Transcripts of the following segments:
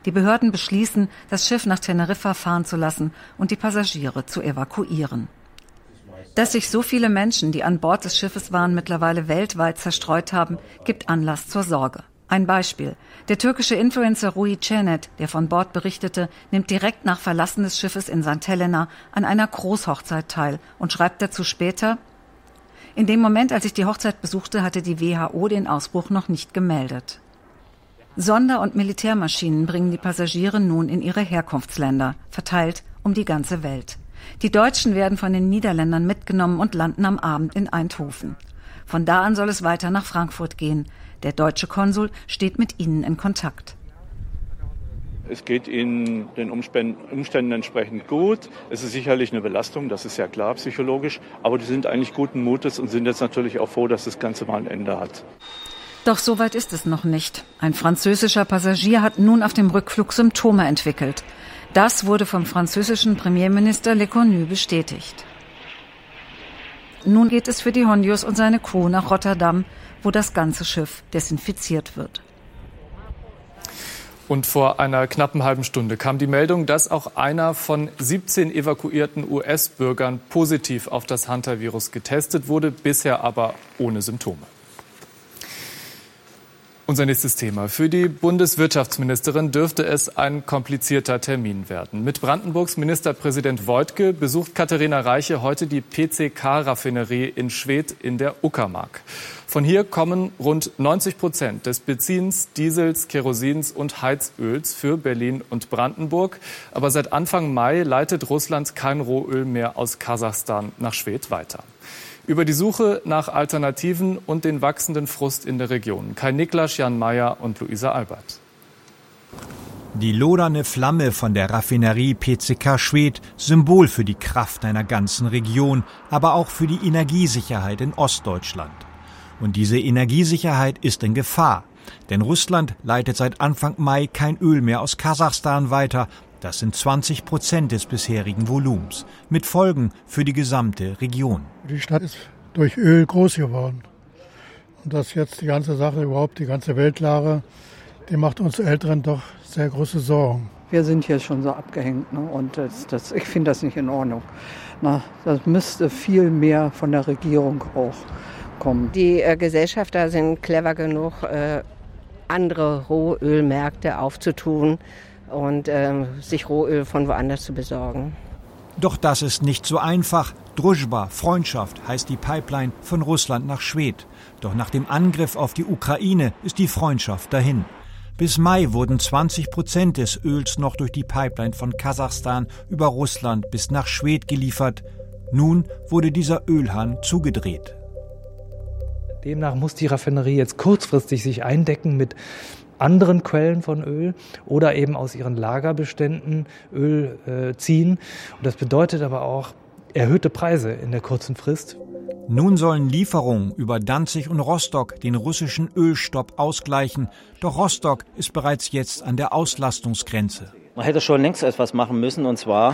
Die Behörden beschließen, das Schiff nach Teneriffa fahren zu lassen und die Passagiere zu evakuieren. Dass sich so viele Menschen, die an Bord des Schiffes waren, mittlerweile weltweit zerstreut haben, gibt Anlass zur Sorge. Ein Beispiel. Der türkische Influencer Rui Cenet, der von Bord berichtete, nimmt direkt nach Verlassen des Schiffes in St. Helena an einer Großhochzeit teil und schreibt dazu später: In dem Moment, als ich die Hochzeit besuchte, hatte die WHO den Ausbruch noch nicht gemeldet. Sonder- und Militärmaschinen bringen die Passagiere nun in ihre Herkunftsländer, verteilt um die ganze Welt. Die Deutschen werden von den Niederländern mitgenommen und landen am Abend in Eindhoven. Von da an soll es weiter nach Frankfurt gehen. Der deutsche Konsul steht mit ihnen in Kontakt. Es geht ihnen den Umständen entsprechend gut. Es ist sicherlich eine Belastung, das ist ja klar, psychologisch. Aber die sind eigentlich guten Mutes und sind jetzt natürlich auch froh, dass das Ganze mal ein Ende hat. Doch so weit ist es noch nicht. Ein französischer Passagier hat nun auf dem Rückflug Symptome entwickelt. Das wurde vom französischen Premierminister Lecornu bestätigt. Nun geht es für die Hondius und seine Crew nach Rotterdam, wo das ganze Schiff desinfiziert wird. Und vor einer knappen halben Stunde kam die Meldung, dass auch einer von 17 evakuierten US-Bürgern positiv auf das Hunter-Virus getestet wurde, bisher aber ohne Symptome. Unser nächstes Thema. Für die Bundeswirtschaftsministerin dürfte es ein komplizierter Termin werden. Mit Brandenburgs Ministerpräsident Woidke besucht Katharina Reiche heute die PCK-Raffinerie in Schwedt in der Uckermark. Von hier kommen rund 90% des Benzins, Diesels, Kerosins und Heizöls für Berlin und Brandenburg. Aber seit Anfang Mai leitet Russland kein Rohöl mehr aus Kasachstan nach Schwedt weiter. Über die Suche nach Alternativen und den wachsenden Frust in der Region. Kai Niklas, Jan Mayer und Luisa Albert. Die lodernde Flamme von der Raffinerie PCK Schwedt, Symbol für die Kraft einer ganzen Region, aber auch für die Energiesicherheit in Ostdeutschland. Und diese Energiesicherheit ist in Gefahr. Denn Russland leitet seit Anfang Mai kein Öl mehr aus Kasachstan weiter. Das sind 20% des bisherigen Volumens. Mit Folgen für die gesamte Region. Die Stadt ist durch Öl groß geworden. Und dass jetzt die ganze Sache, überhaupt die ganze Weltlage, die macht uns Älteren doch sehr große Sorgen. Wir sind hier schon so abgehängt, ne? Und ich finde das nicht in Ordnung. Das müsste viel mehr von der Regierung auch kommen. Die Gesellschafter sind clever genug, andere Rohölmärkte aufzutun und sich Rohöl von woanders zu besorgen. Doch das ist nicht so einfach. Družba, Freundschaft, heißt die Pipeline von Russland nach Schwedt. Doch nach dem Angriff auf die Ukraine ist die Freundschaft dahin. Bis Mai wurden 20% des Öls noch durch die Pipeline von Kasachstan über Russland bis nach Schwedt geliefert. Nun wurde dieser Ölhahn zugedreht. Demnach muss die Raffinerie jetzt kurzfristig sich eindecken mit anderen Quellen von Öl oder eben aus ihren Lagerbeständen Öl ziehen. Und das bedeutet aber auch erhöhte Preise in der kurzen Frist. Nun sollen Lieferungen über Danzig und Rostock den russischen Ölstopp ausgleichen. Doch Rostock ist bereits jetzt an der Auslastungsgrenze. Man hätte schon längst etwas machen müssen, und zwar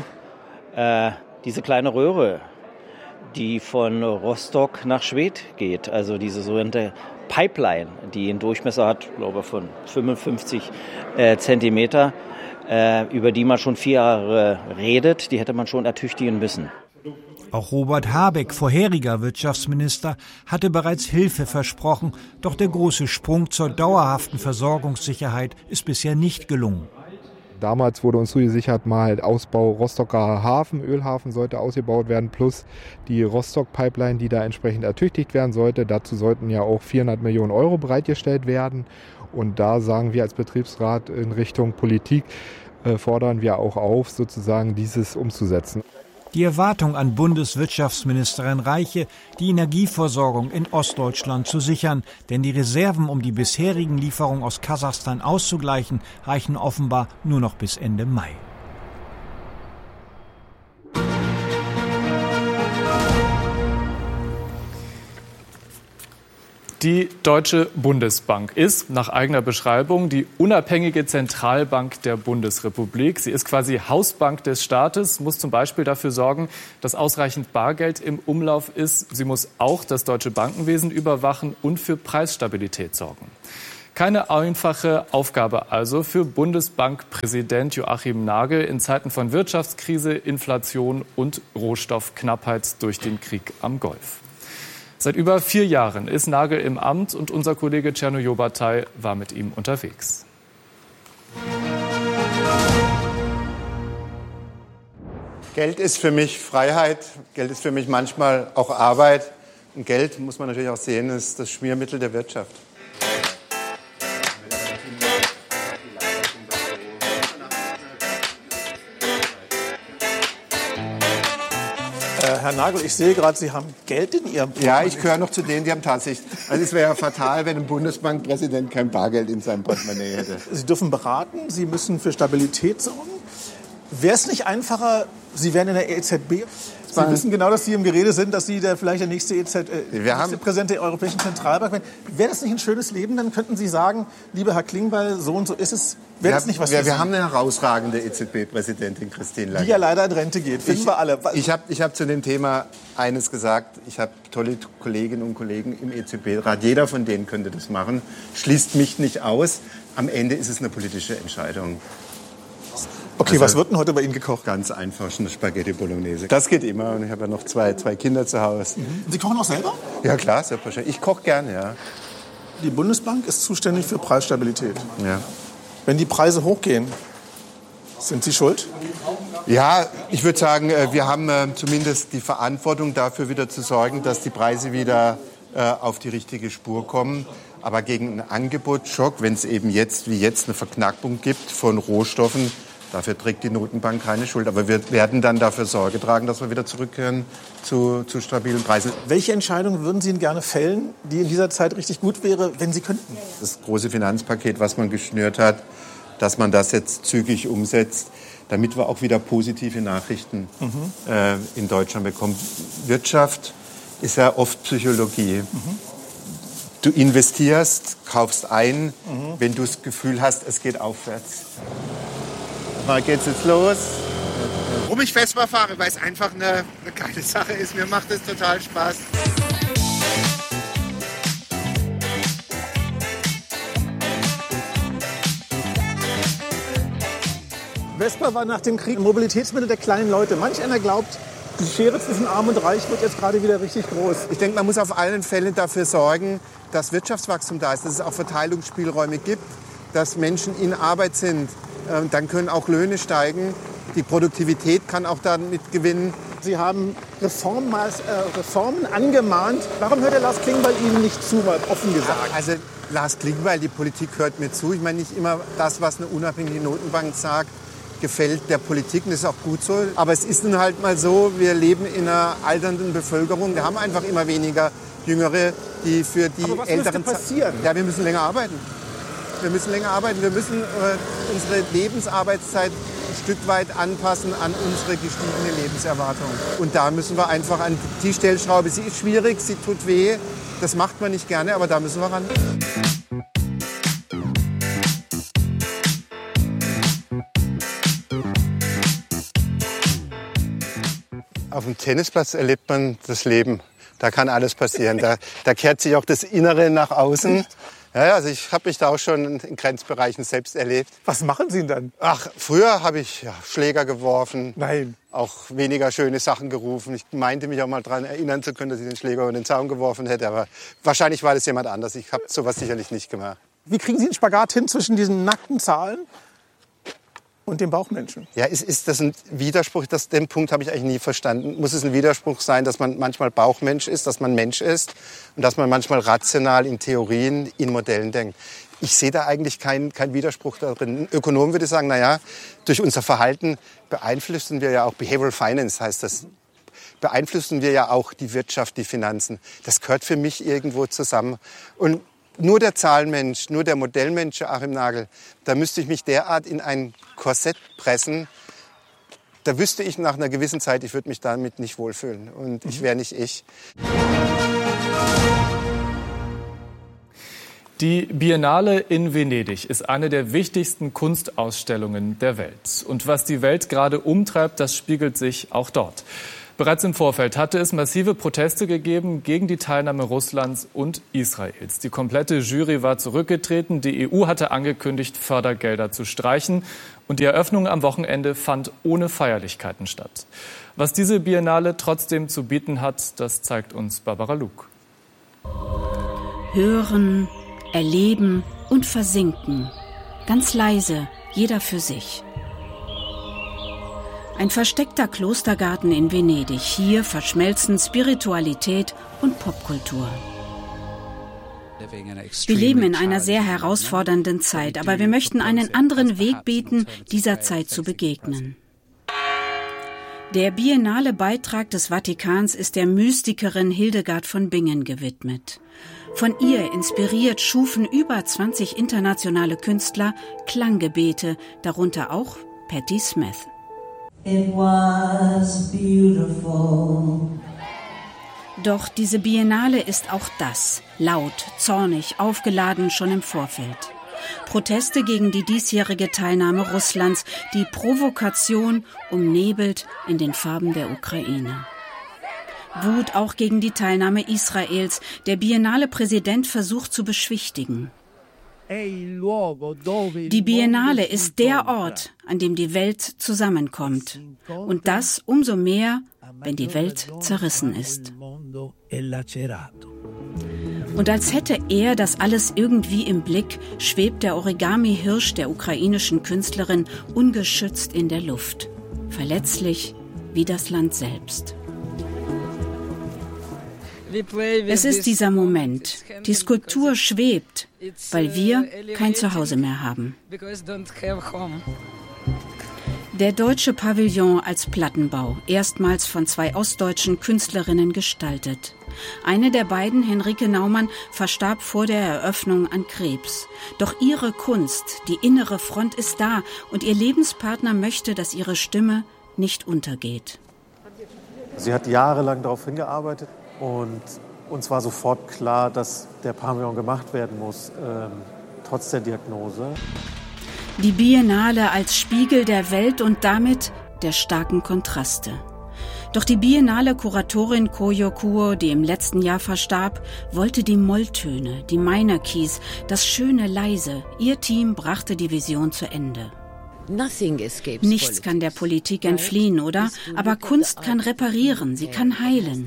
diese kleine Röhre, die von Rostock nach Schwedt geht. Also diese sogenannte Pipeline, die einen Durchmesser hat, glaube ich, von 55 Zentimeter, über die man schon 4 Jahre redet, die hätte man schon ertüchtigen müssen. Auch Robert Habeck, vorheriger Wirtschaftsminister, hatte bereits Hilfe versprochen, doch der große Sprung zur dauerhaften Versorgungssicherheit ist bisher nicht gelungen. Damals wurde uns zugesichert, mal Ausbau Rostocker Hafen, Ölhafen sollte ausgebaut werden, plus die Rostock-Pipeline, die da entsprechend ertüchtigt werden sollte. Dazu sollten ja auch 400 Millionen Euro bereitgestellt werden. Und da sagen wir als Betriebsrat in Richtung Politik, fordern wir auch auf, sozusagen dieses umzusetzen. Die Erwartung an Bundeswirtschaftsministerin Reiche, die Energieversorgung in Ostdeutschland zu sichern. Denn die Reserven, um die bisherigen Lieferungen aus Kasachstan auszugleichen, reichen offenbar nur noch bis Ende Mai. Die Deutsche Bundesbank ist nach eigener Beschreibung die unabhängige Zentralbank der Bundesrepublik. Sie ist quasi Hausbank des Staates, muss zum Beispiel dafür sorgen, dass ausreichend Bargeld im Umlauf ist. Sie muss auch das deutsche Bankenwesen überwachen und für Preisstabilität sorgen. Keine einfache Aufgabe also für Bundesbankpräsident Joachim Nagel in Zeiten von Wirtschaftskrise, Inflation und Rohstoffknappheit durch den Krieg am Golf. Seit über 4 Jahren ist Nagel im Amt und unser Kollege Cerno Jobatay war mit ihm unterwegs. Geld ist für mich Freiheit, Geld ist für mich manchmal auch Arbeit. Und Geld, muss man natürlich auch sehen, ist das Schmiermittel der Wirtschaft. Herr Nagel, ich sehe gerade, Sie haben Geld in Ihrem Portemonnaie. Ja, ich gehöre noch zu denen, die haben tatsächlich. Also es wäre ja fatal, wenn ein Bundesbankpräsident kein Bargeld in seinem Portemonnaie hätte. Sie dürfen beraten, Sie müssen für Stabilität sorgen. Wäre es nicht einfacher, Sie wären in der EZB? Sie wissen genau, dass Sie im Gerede sind, dass Sie vielleicht der nächste Präsident der Europäischen Zentralbank werden. Wäre das nicht ein schönes Leben? Dann könnten Sie sagen, lieber Herr Klingbeil, so und so ist es. Wäre das nicht was wir haben eine herausragende EZB-Präsidentin, Christine Lagarde. Die ja leider in Rente geht, finden wir alle. Ich hab zu dem Thema eines gesagt. Ich habe tolle Kolleginnen und Kollegen im EZB-Rat. Jeder von denen könnte das machen. Schließt mich nicht aus. Am Ende ist es eine politische Entscheidung. Okay, was wird denn heute bei Ihnen gekocht? Ganz einfach, eine Spaghetti Bolognese. Das geht immer. Und ich habe ja noch zwei Kinder zu Hause. Mhm. Sie kochen auch selber? Ja, klar, selbstverständlich. Ich koche gerne, ja. Die Bundesbank ist zuständig für Preisstabilität. Ja. Wenn die Preise hochgehen, sind Sie schuld? Ja, ich würde sagen, wir haben zumindest die Verantwortung dafür, wieder zu sorgen, dass die Preise wieder auf die richtige Spur kommen. Aber gegen einen Angebotsschock, wenn es eben jetzt eine Verknackung gibt von Rohstoffen, dafür trägt die Notenbank keine Schuld. Aber wir werden dann dafür Sorge tragen, dass wir wieder zurückkehren zu stabilen Preisen. Welche Entscheidung würden Sie gerne fällen, die in dieser Zeit richtig gut wäre, wenn Sie könnten? Das große Finanzpaket, was man geschnürt hat, dass man das jetzt zügig umsetzt, damit wir auch wieder positive Nachrichten in Deutschland bekommen. Wirtschaft ist ja oft Psychologie. Du investierst, kaufst ein, wenn du das Gefühl hast, es geht aufwärts. Mal geht's jetzt los. Warum ich Vespa fahre, weil es einfach eine geile Sache ist. Mir macht es total Spaß. Vespa war nach dem Krieg ein Mobilitätsmittel der kleinen Leute. Manch einer glaubt, die Schere zwischen Arm und Reich wird jetzt gerade wieder richtig groß. Ich denke, man muss auf allen Fällen dafür sorgen, dass Wirtschaftswachstum da ist, dass es auch Verteilungsspielräume gibt, dass Menschen in Arbeit sind. Dann können auch Löhne steigen. Die Produktivität kann auch damit gewinnen. Sie haben Reformen angemahnt. Warum hört der Lars Klingbeil Ihnen nicht zu, mal offen gesagt? Also Lars Klingbeil, die Politik hört mir zu. Ich meine, nicht immer das, was eine unabhängige Notenbank sagt, gefällt der Politik. Und das ist auch gut so. Aber es ist nun halt mal so, wir leben in einer alternden Bevölkerung. Wir haben einfach immer weniger Jüngere, die für die Aber was Älteren... müsste passieren? Ja, wir müssen länger arbeiten. Wir müssen unsere Lebensarbeitszeit ein Stück weit anpassen an unsere gestiegene Lebenserwartung. Und da müssen wir einfach an die Stellschraube. Sie ist schwierig, sie tut weh. Das macht man nicht gerne, aber da müssen wir ran. Auf dem Tennisplatz erlebt man das Leben. Da kann alles passieren. Da kehrt sich auch das Innere nach außen. Ja, also ich habe mich da auch schon in Grenzbereichen selbst erlebt. Was machen Sie denn dann? Ach, früher habe ich Schläger geworfen. Nein. Auch weniger schöne Sachen gerufen. Ich meinte mich auch mal daran erinnern zu können, dass ich den Schläger über den Zaun geworfen hätte. Aber wahrscheinlich war das jemand anders. Ich habe sowas sicherlich nicht gemacht. Wie kriegen Sie einen Spagat hin zwischen diesen nackten Zahlen und dem Bauchmenschen? Ja, ist das ein Widerspruch? Den Punkt habe ich eigentlich nie verstanden. Muss es ein Widerspruch sein, dass man manchmal Bauchmensch ist, dass man Mensch ist und dass man manchmal rational in Theorien, in Modellen denkt? Ich sehe da eigentlich keinen Widerspruch darin. Ein Ökonom würde sagen, naja, durch unser Verhalten beeinflussen wir ja auch, Behavioral Finance heißt das, beeinflussen wir ja auch die Wirtschaft, die Finanzen. Das gehört für mich irgendwo zusammen. Und nur der Zahlenmensch, nur der Modellmensch, Joachim Nagel, da müsste ich mich derart in ein Korsett pressen, da wüsste ich nach einer gewissen Zeit, ich würde mich damit nicht wohlfühlen und ich wäre nicht ich. Die Biennale in Venedig ist eine der wichtigsten Kunstausstellungen der Welt. Und was die Welt gerade umtreibt, das spiegelt sich auch dort. Bereits im Vorfeld hatte es massive Proteste gegeben gegen die Teilnahme Russlands und Israels. Die komplette Jury war zurückgetreten. Die EU hatte angekündigt, Fördergelder zu streichen. Und die Eröffnung am Wochenende fand ohne Feierlichkeiten statt. Was diese Biennale trotzdem zu bieten hat, das zeigt uns Barbara Luck. Hören, erleben und versinken. Ganz leise, jeder für sich. Ein versteckter Klostergarten in Venedig. Hier verschmelzen Spiritualität und Popkultur. Wir leben in einer sehr herausfordernden Zeit, aber wir möchten einen anderen Weg bieten, dieser Zeit zu begegnen. Der biennale Beitrag des Vatikans ist der Mystikerin Hildegard von Bingen gewidmet. Von ihr inspiriert schufen über 20 internationale Künstler Klanggebete, darunter auch Patti Smith. It was beautiful. Doch diese Biennale ist auch das, laut, zornig, aufgeladen schon im Vorfeld. Proteste gegen die diesjährige Teilnahme Russlands, die Provokation umnebelt in den Farben der Ukraine. Wut auch gegen die Teilnahme Israels. Der Biennale-Präsident versucht zu beschwichtigen. Die Biennale ist der Ort, an dem die Welt zusammenkommt. Und das umso mehr, wenn die Welt zerrissen ist. Und als hätte er das alles irgendwie im Blick, schwebt der Origami-Hirsch der ukrainischen Künstlerin ungeschützt in der Luft. Verletzlich wie das Land selbst. Es ist dieser Moment. Die Skulptur schwebt, weil wir kein Zuhause mehr haben. Der deutsche Pavillon als Plattenbau, erstmals von 2 ostdeutschen Künstlerinnen gestaltet. Eine der beiden, Henrike Naumann, verstarb vor der Eröffnung an Krebs. Doch ihre Kunst, die innere Front ist da und ihr Lebenspartner möchte, dass ihre Stimme nicht untergeht. Sie hat jahrelang darauf hingearbeitet. Und uns war sofort klar, dass der Pavillon gemacht werden muss, trotz der Diagnose. Die Biennale als Spiegel der Welt und damit der starken Kontraste. Doch die Biennale-Kuratorin Koyo Kuo, die im letzten Jahr verstarb, wollte die Molltöne, die Minor Keys, das schöne Leise. Ihr Team brachte die Vision zu Ende. Nichts kann der Politik entfliehen, oder? Aber Kunst kann reparieren, sie kann heilen.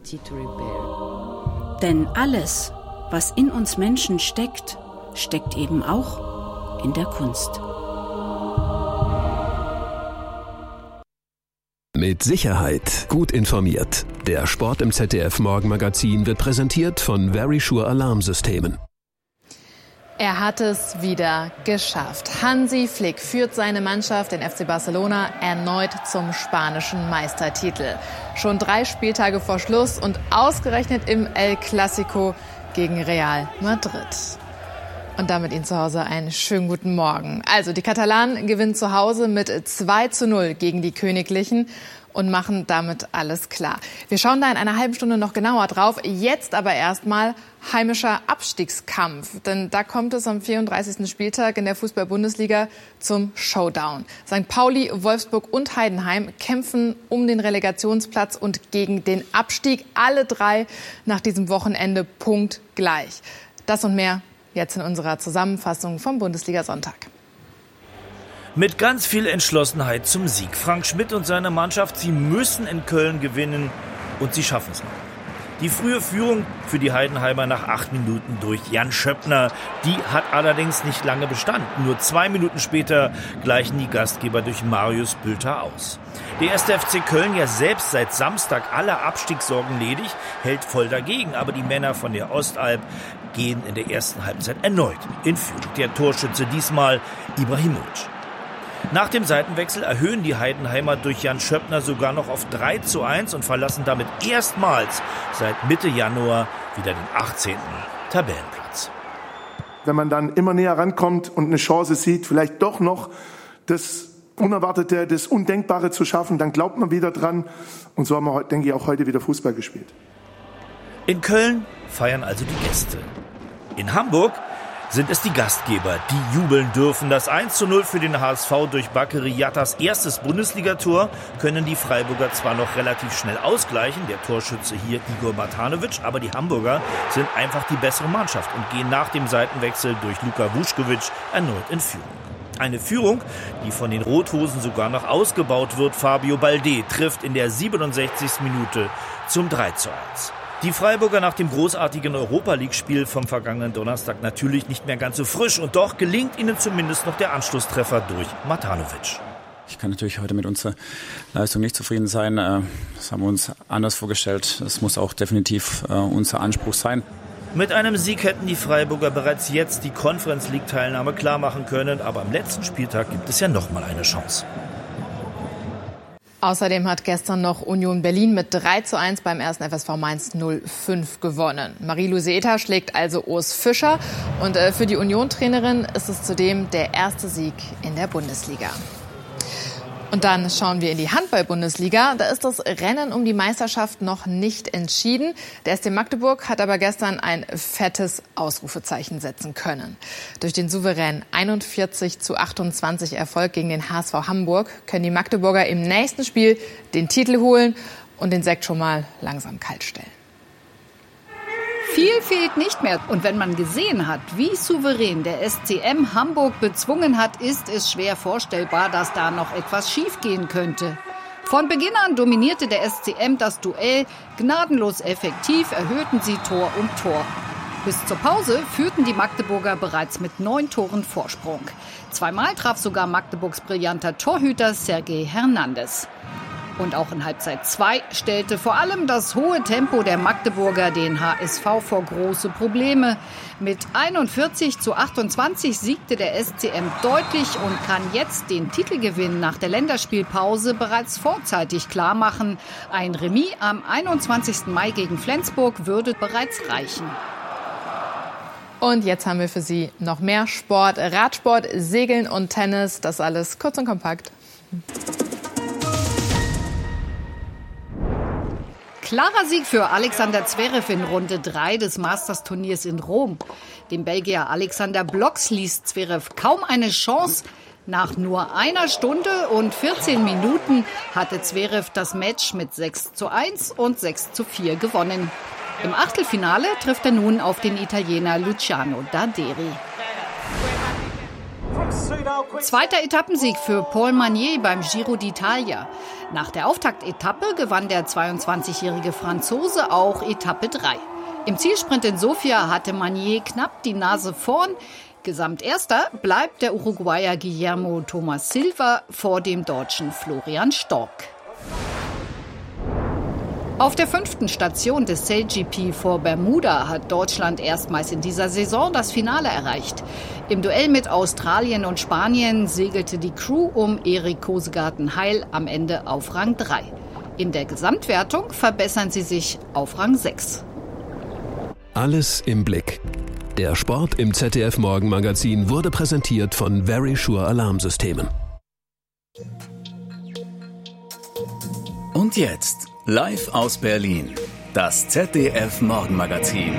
Denn alles, was in uns Menschen steckt, steckt eben auch in der Kunst. Mit Sicherheit gut informiert. Der Sport im ZDF-Morgenmagazin wird präsentiert von Verisure Alarmsystemen. Er hat es wieder geschafft. Hansi Flick führt seine Mannschaft, den FC Barcelona, erneut zum spanischen Meistertitel. Schon 3 Spieltage vor Schluss und ausgerechnet im El Clásico gegen Real Madrid. Und damit Ihnen zu Hause einen schönen guten Morgen. Also die Katalanen gewinnen zu Hause mit 2:0 gegen die Königlichen und machen damit alles klar. Wir schauen da in einer halben Stunde noch genauer drauf. Jetzt aber erstmal heimischer Abstiegskampf. Denn da kommt es am 34. Spieltag in der Fußball-Bundesliga zum Showdown. St. Pauli, Wolfsburg und Heidenheim kämpfen um den Relegationsplatz und gegen den Abstieg. Alle 3 nach diesem Wochenende punktgleich. Das und mehr jetzt in unserer Zusammenfassung vom Bundesliga-Sonntag. Mit ganz viel Entschlossenheit zum Sieg. Frank Schmidt und seine Mannschaft, sie müssen in Köln gewinnen und sie schaffen es noch. Die frühe Führung für die Heidenheimer nach 8 Minuten durch Jan Schöppner, die hat allerdings nicht lange bestanden. Nur 2 Minuten später gleichen die Gastgeber durch Marius Bülter aus. Der 1. FC Köln, ja selbst seit Samstag aller Abstiegssorgen ledig, hält voll dagegen. Aber die Männer von der Ostalb gehen in der ersten Halbzeit erneut in Führung. Der Torschütze diesmal Ibrahimovic. Nach dem Seitenwechsel erhöhen die Heidenheimer durch Jan Schöppner sogar noch auf 3:1 und verlassen damit erstmals seit Mitte Januar wieder den 18. Tabellenplatz. Wenn man dann immer näher rankommt und eine Chance sieht, vielleicht doch noch das Unerwartete, das Undenkbare zu schaffen, dann glaubt man wieder dran. Und so haben wir, denke ich, auch heute wieder Fußball gespielt. In Köln feiern also die Gäste. In Hamburg, sind es die Gastgeber, die jubeln dürfen. Das 1:0 für den HSV durch Bakary Yattas erstes Bundesligator können die Freiburger zwar noch relativ schnell ausgleichen, der Torschütze hier Igor Matanovic, aber die Hamburger sind einfach die bessere Mannschaft und gehen nach dem Seitenwechsel durch Luka Vuskovic erneut in Führung. Eine Führung, die von den Rothosen sogar noch ausgebaut wird. Fabio Balde trifft in der 67. Minute zum 3:1. Die Freiburger nach dem großartigen Europa-League-Spiel vom vergangenen Donnerstag natürlich nicht mehr ganz so frisch. Und doch gelingt ihnen zumindest noch der Anschlusstreffer durch Matanovic. Ich kann natürlich heute mit unserer Leistung nicht zufrieden sein. Das haben wir uns anders vorgestellt. Das muss auch definitiv unser Anspruch sein. Mit einem Sieg hätten die Freiburger bereits jetzt die Conference-League-Teilnahme klar machen können. Aber am letzten Spieltag gibt es ja noch mal eine Chance. Außerdem hat gestern noch Union Berlin mit 3:1 beim 1. FSV Mainz 05 gewonnen. Marie-Louise Eta schlägt also Urs Fischer. Und für die Union-Trainerin ist es zudem der erste Sieg in der Bundesliga. Und dann schauen wir in die Handball-Bundesliga. Da ist das Rennen um die Meisterschaft noch nicht entschieden. Der SC Magdeburg hat aber gestern ein fettes Ausrufezeichen setzen können. Durch den souveränen 41:28 Erfolg gegen den HSV Hamburg können die Magdeburger im nächsten Spiel den Titel holen und den Sekt schon mal langsam kalt stellen. Viel fehlt nicht mehr. Und wenn man gesehen hat, wie souverän der SCM Hamburg bezwungen hat, ist es schwer vorstellbar, dass da noch etwas schiefgehen könnte. Von Beginn an dominierte der SCM das Duell. Gnadenlos effektiv erhöhten sie Tor um Tor. Bis zur Pause führten die Magdeburger bereits mit 9 Toren Vorsprung. Zweimal traf sogar Magdeburgs brillanter Torhüter Sergej Hernandez. Und auch in Halbzeit 2 stellte vor allem das hohe Tempo der Magdeburger den HSV vor große Probleme. Mit 41:28 siegte der SCM deutlich und kann jetzt den Titelgewinn nach der Länderspielpause bereits vorzeitig klarmachen. Ein Remis am 21. Mai gegen Flensburg würde bereits reichen. Und jetzt haben wir für Sie noch mehr Sport, Radsport, Segeln und Tennis. Das alles kurz und kompakt. Klarer Sieg für Alexander Zverev in Runde 3 des Masters-Turniers in Rom. Dem Belgier Alexander Blocks ließ Zverev kaum eine Chance. Nach nur 1 Stunde und 14 Minuten hatte Zverev das Match mit 6:1 und 6:4 gewonnen. Im Achtelfinale trifft er nun auf den Italiener Luciano Darderi. Zweiter Etappensieg für Paul Magnier beim Giro d'Italia. Nach der Auftaktetappe gewann der 22-jährige Franzose auch Etappe 3. Im Zielsprint in Sofia hatte Magnier knapp die Nase vorn. Gesamterster bleibt der Uruguayer Guillermo Thomas Silva vor dem Deutschen Florian Stork. Auf der 5. Station des SailGP vor Bermuda hat Deutschland erstmals in dieser Saison das Finale erreicht. Im Duell mit Australien und Spanien segelte die Crew um Erik Kosegarten-Heil am Ende auf Rang 3. In der Gesamtwertung verbessern sie sich auf Rang 6. Alles im Blick. Der Sport im ZDF-Morgenmagazin wurde präsentiert von Verisure Alarmsystemen. Und jetzt, live aus Berlin, das ZDF-Morgenmagazin.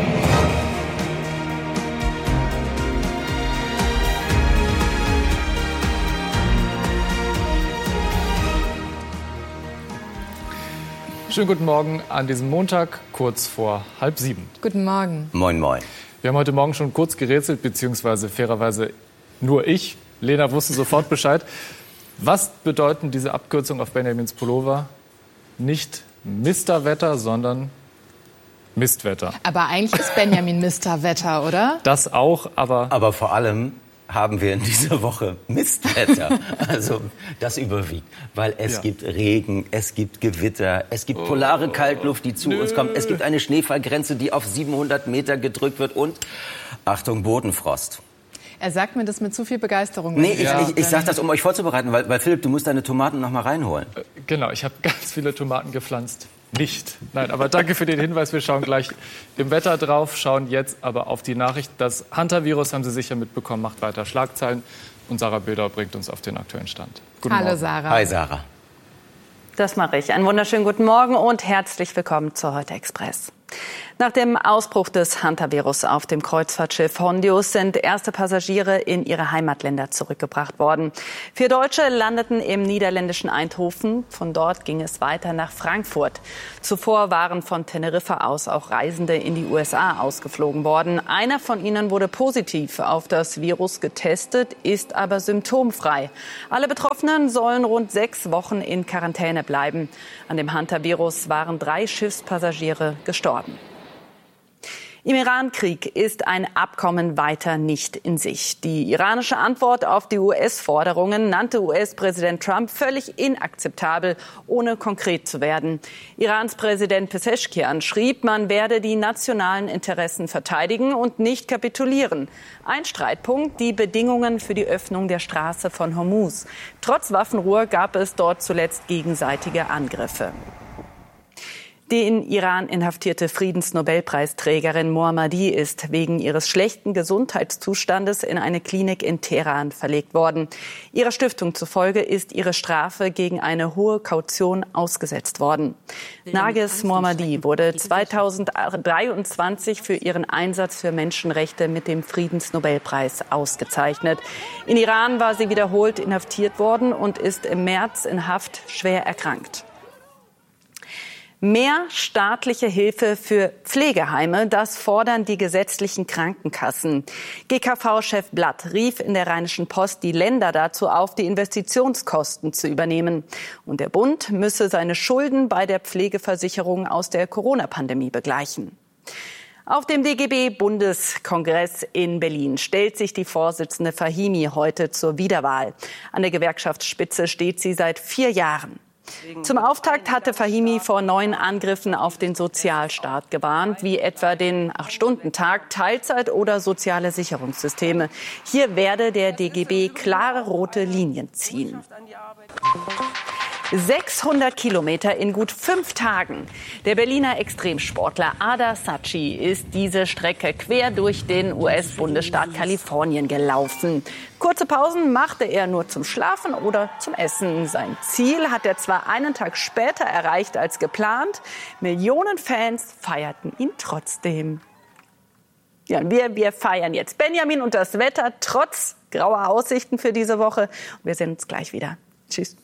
Schönen guten Morgen an diesem Montag, kurz vor 6:30. Guten Morgen. Moin, moin. Wir haben heute Morgen schon kurz gerätselt, beziehungsweise fairerweise nur ich. Lena wusste sofort Bescheid. Was bedeuten diese Abkürzungen auf Benjamins Pullover? Nicht Mr. Wetter, sondern Mistwetter. Aber eigentlich ist Benjamin Mr. Wetter, oder? Das auch, aber vor allem haben wir in dieser Woche Mistwetter. Also das überwiegt, weil es gibt Regen, es gibt Gewitter, es gibt polare Kaltluft, die zu uns kommt, es gibt eine Schneefallgrenze, die auf 700 Meter gedrückt wird und, Achtung, Bodenfrost. Er sagt mir das mit zu viel Begeisterung. Nee, ich sage das, um euch vorzubereiten, weil Philipp, du musst deine Tomaten noch mal reinholen. Genau, ich habe ganz viele Tomaten gepflanzt. Nicht. Nein, aber danke für den Hinweis. Wir schauen gleich im Wetter drauf, schauen jetzt aber auf die Nachricht. Das Hunter-Virus, haben Sie sicher mitbekommen, macht weiter Schlagzeilen. Und Sarah Bildau bringt uns auf den aktuellen Stand. Guten Hallo Morgen. Sarah. Hi Sarah. Das mache ich. Einen wunderschönen guten Morgen und herzlich willkommen zur Heute Express. Nach dem Ausbruch des Hantavirus auf dem Kreuzfahrtschiff Hondius sind erste Passagiere in ihre Heimatländer zurückgebracht worden. 4 Deutsche landeten im niederländischen Eindhoven. Von dort ging es weiter nach Frankfurt. Zuvor waren von Teneriffa aus auch Reisende in die USA ausgeflogen worden. Einer von ihnen wurde positiv auf das Virus getestet, ist aber symptomfrei. Alle Betroffenen sollen rund 6 Wochen in Quarantäne bleiben. An dem Hantavirus waren 3 Schiffspassagiere gestorben. Im Iran-Krieg ist ein Abkommen weiter nicht in Sicht. Die iranische Antwort auf die US-Forderungen nannte US-Präsident Trump völlig inakzeptabel, ohne konkret zu werden. Irans Präsident Pezeshkian schrieb, man werde die nationalen Interessen verteidigen und nicht kapitulieren. Ein Streitpunkt, die Bedingungen für die Öffnung der Straße von Hormuz. Trotz Waffenruhe gab es dort zuletzt gegenseitige Angriffe. Die in Iran inhaftierte Friedensnobelpreisträgerin Mohammadi ist wegen ihres schlechten Gesundheitszustandes in eine Klinik in Teheran verlegt worden. Ihrer Stiftung zufolge ist ihre Strafe gegen eine hohe Kaution ausgesetzt worden. Narges Mohammadi wurde 2023 für ihren Einsatz für Menschenrechte mit dem Friedensnobelpreis ausgezeichnet. In Iran war sie wiederholt inhaftiert worden und ist im März in Haft schwer erkrankt. Mehr staatliche Hilfe für Pflegeheime, das fordern die gesetzlichen Krankenkassen. GKV-Chef Blatt rief in der Rheinischen Post die Länder dazu auf, die Investitionskosten zu übernehmen. Und der Bund müsse seine Schulden bei der Pflegeversicherung aus der Corona-Pandemie begleichen. Auf dem DGB-Bundeskongress in Berlin stellt sich die Vorsitzende Fahimi heute zur Wiederwahl. An der Gewerkschaftsspitze steht sie seit 4 Jahren. Zum Auftakt hatte Fahimi vor neuen Angriffen auf den Sozialstaat gewarnt, wie etwa den 8-Stunden-Tag, Teilzeit oder soziale Sicherungssysteme. Hier werde der DGB klare rote Linien ziehen. 600 Kilometer in gut 5 Tagen. Der Berliner Extremsportler Ada Sacchi ist diese Strecke quer durch den US-Bundesstaat Kalifornien gelaufen. Kurze Pausen machte er nur zum Schlafen oder zum Essen. Sein Ziel hat er zwar einen Tag später erreicht als geplant. Millionen Fans feierten ihn trotzdem. Ja, wir feiern jetzt Benjamin und das Wetter trotz grauer Aussichten für diese Woche. Wir sehen uns gleich wieder. Tschüss.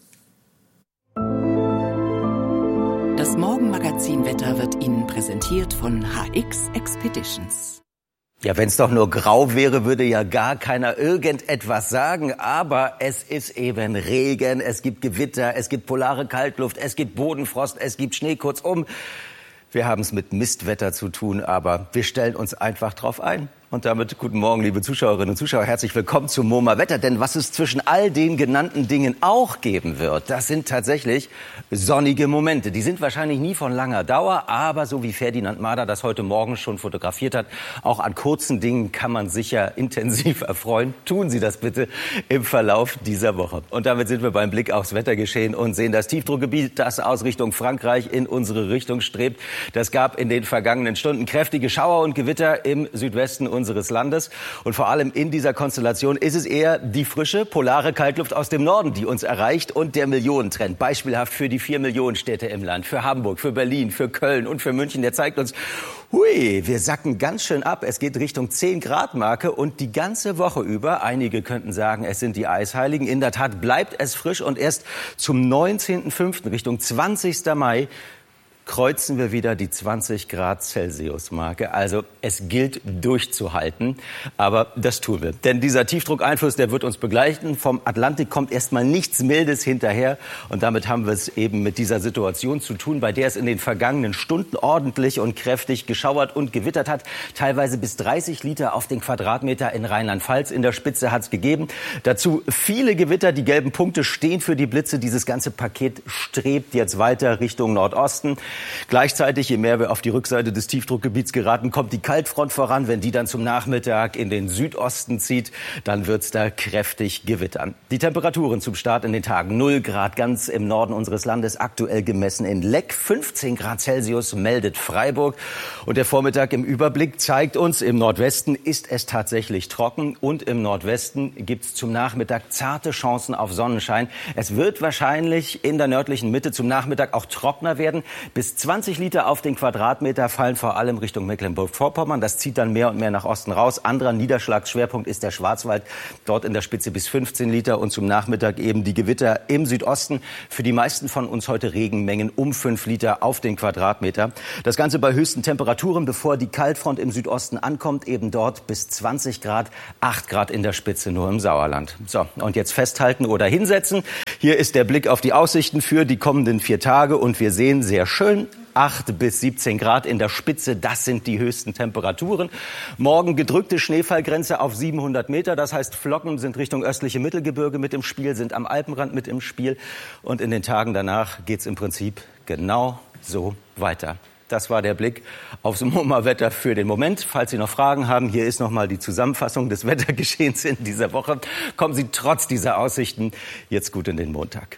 Das Morgenmagazin-Wetter wird Ihnen präsentiert von HX Expeditions. Ja, wenn es doch nur grau wäre, würde ja gar keiner irgendetwas sagen. Aber es ist eben Regen, es gibt Gewitter, es gibt polare Kaltluft, es gibt Bodenfrost, es gibt Schnee. Kurzum, wir haben es mit Mistwetter zu tun, aber wir stellen uns einfach drauf ein. Und damit guten Morgen, liebe Zuschauerinnen und Zuschauer. Herzlich willkommen zum MoMA Wetter. Denn was es zwischen all den genannten Dingen auch geben wird, das sind tatsächlich sonnige Momente. Die sind wahrscheinlich nie von langer Dauer, aber so wie Ferdinand Mader das heute Morgen schon fotografiert hat, auch an kurzen Dingen kann man sich ja intensiv erfreuen. Tun Sie das bitte im Verlauf dieser Woche. Und damit sind wir beim Blick aufs Wettergeschehen und sehen das Tiefdruckgebiet, das aus Richtung Frankreich in unsere Richtung strebt. Das gab in den vergangenen Stunden kräftige Schauer und Gewitter im Südwesten unseres Landes. Und vor allem in dieser Konstellation ist es eher die frische, polare Kaltluft aus dem Norden, die uns erreicht und der Millionentrend. Beispielhaft für die 4 Millionen Städte im Land, für Hamburg, für Berlin, für Köln und für München. Der zeigt uns, hui, wir sacken ganz schön ab. Es geht Richtung 10-Grad-Marke und die ganze Woche über, einige könnten sagen, es sind die Eisheiligen. In der Tat bleibt es frisch und erst zum 19.05. Richtung 20. Mai kreuzen wir wieder die 20 Grad Celsius-Marke. Also es gilt durchzuhalten, aber das tun wir. Denn dieser Tiefdruckeinfluss, der wird uns begleiten. Vom Atlantik kommt erstmal nichts Mildes hinterher. Und damit haben wir es eben mit dieser Situation zu tun, bei der es in den vergangenen Stunden ordentlich und kräftig geschauert und gewittert hat. Teilweise bis 30 Liter auf den Quadratmeter in Rheinland-Pfalz. In der Spitze hat es gegeben. Dazu viele Gewitter. Die gelben Punkte stehen für die Blitze. Dieses ganze Paket strebt jetzt weiter Richtung Nordosten. Gleichzeitig, je mehr wir auf die Rückseite des Tiefdruckgebiets geraten, kommt die Kaltfront voran. Wenn die dann zum Nachmittag in den Südosten zieht, dann wird's da kräftig gewittern. Die Temperaturen zum Start in den Tagen: 0 Grad ganz im Norden unseres Landes, aktuell gemessen in Leck. 15 Grad Celsius meldet Freiburg. Und der Vormittag im Überblick zeigt uns, im Nordwesten ist es tatsächlich trocken. Und im Nordwesten gibt's zum Nachmittag zarte Chancen auf Sonnenschein. Es wird wahrscheinlich in der nördlichen Mitte zum Nachmittag auch trockener werden. Bis bis 20 Liter auf den Quadratmeter fallen vor allem Richtung Mecklenburg-Vorpommern. Das zieht dann mehr und mehr nach Osten raus. Anderer Niederschlagsschwerpunkt ist der Schwarzwald. Dort in der Spitze bis 15 Liter und zum Nachmittag eben die Gewitter im Südosten. Für die meisten von uns heute Regenmengen um 5 Liter auf den Quadratmeter. Das Ganze bei höchsten Temperaturen, bevor die Kaltfront im Südosten ankommt. Eben dort bis 20 Grad, 8 Grad in der Spitze nur im Sauerland. So, und jetzt festhalten oder hinsetzen. Hier ist der Blick auf die Aussichten für die kommenden 4 Tage und wir sehen sehr schön 8 bis 17 Grad in der Spitze, das sind die höchsten Temperaturen. Morgen gedrückte Schneefallgrenze auf 700 Meter, das heißt Flocken sind Richtung östliche Mittelgebirge mit im Spiel, sind am Alpenrand mit im Spiel und in den Tagen danach geht es im Prinzip genau so weiter. Das war der Blick aufs MoMA-Wetter für den Moment. Falls Sie noch Fragen haben, hier ist noch mal die Zusammenfassung des Wettergeschehens in dieser Woche. Kommen Sie trotz dieser Aussichten jetzt gut in den Montag.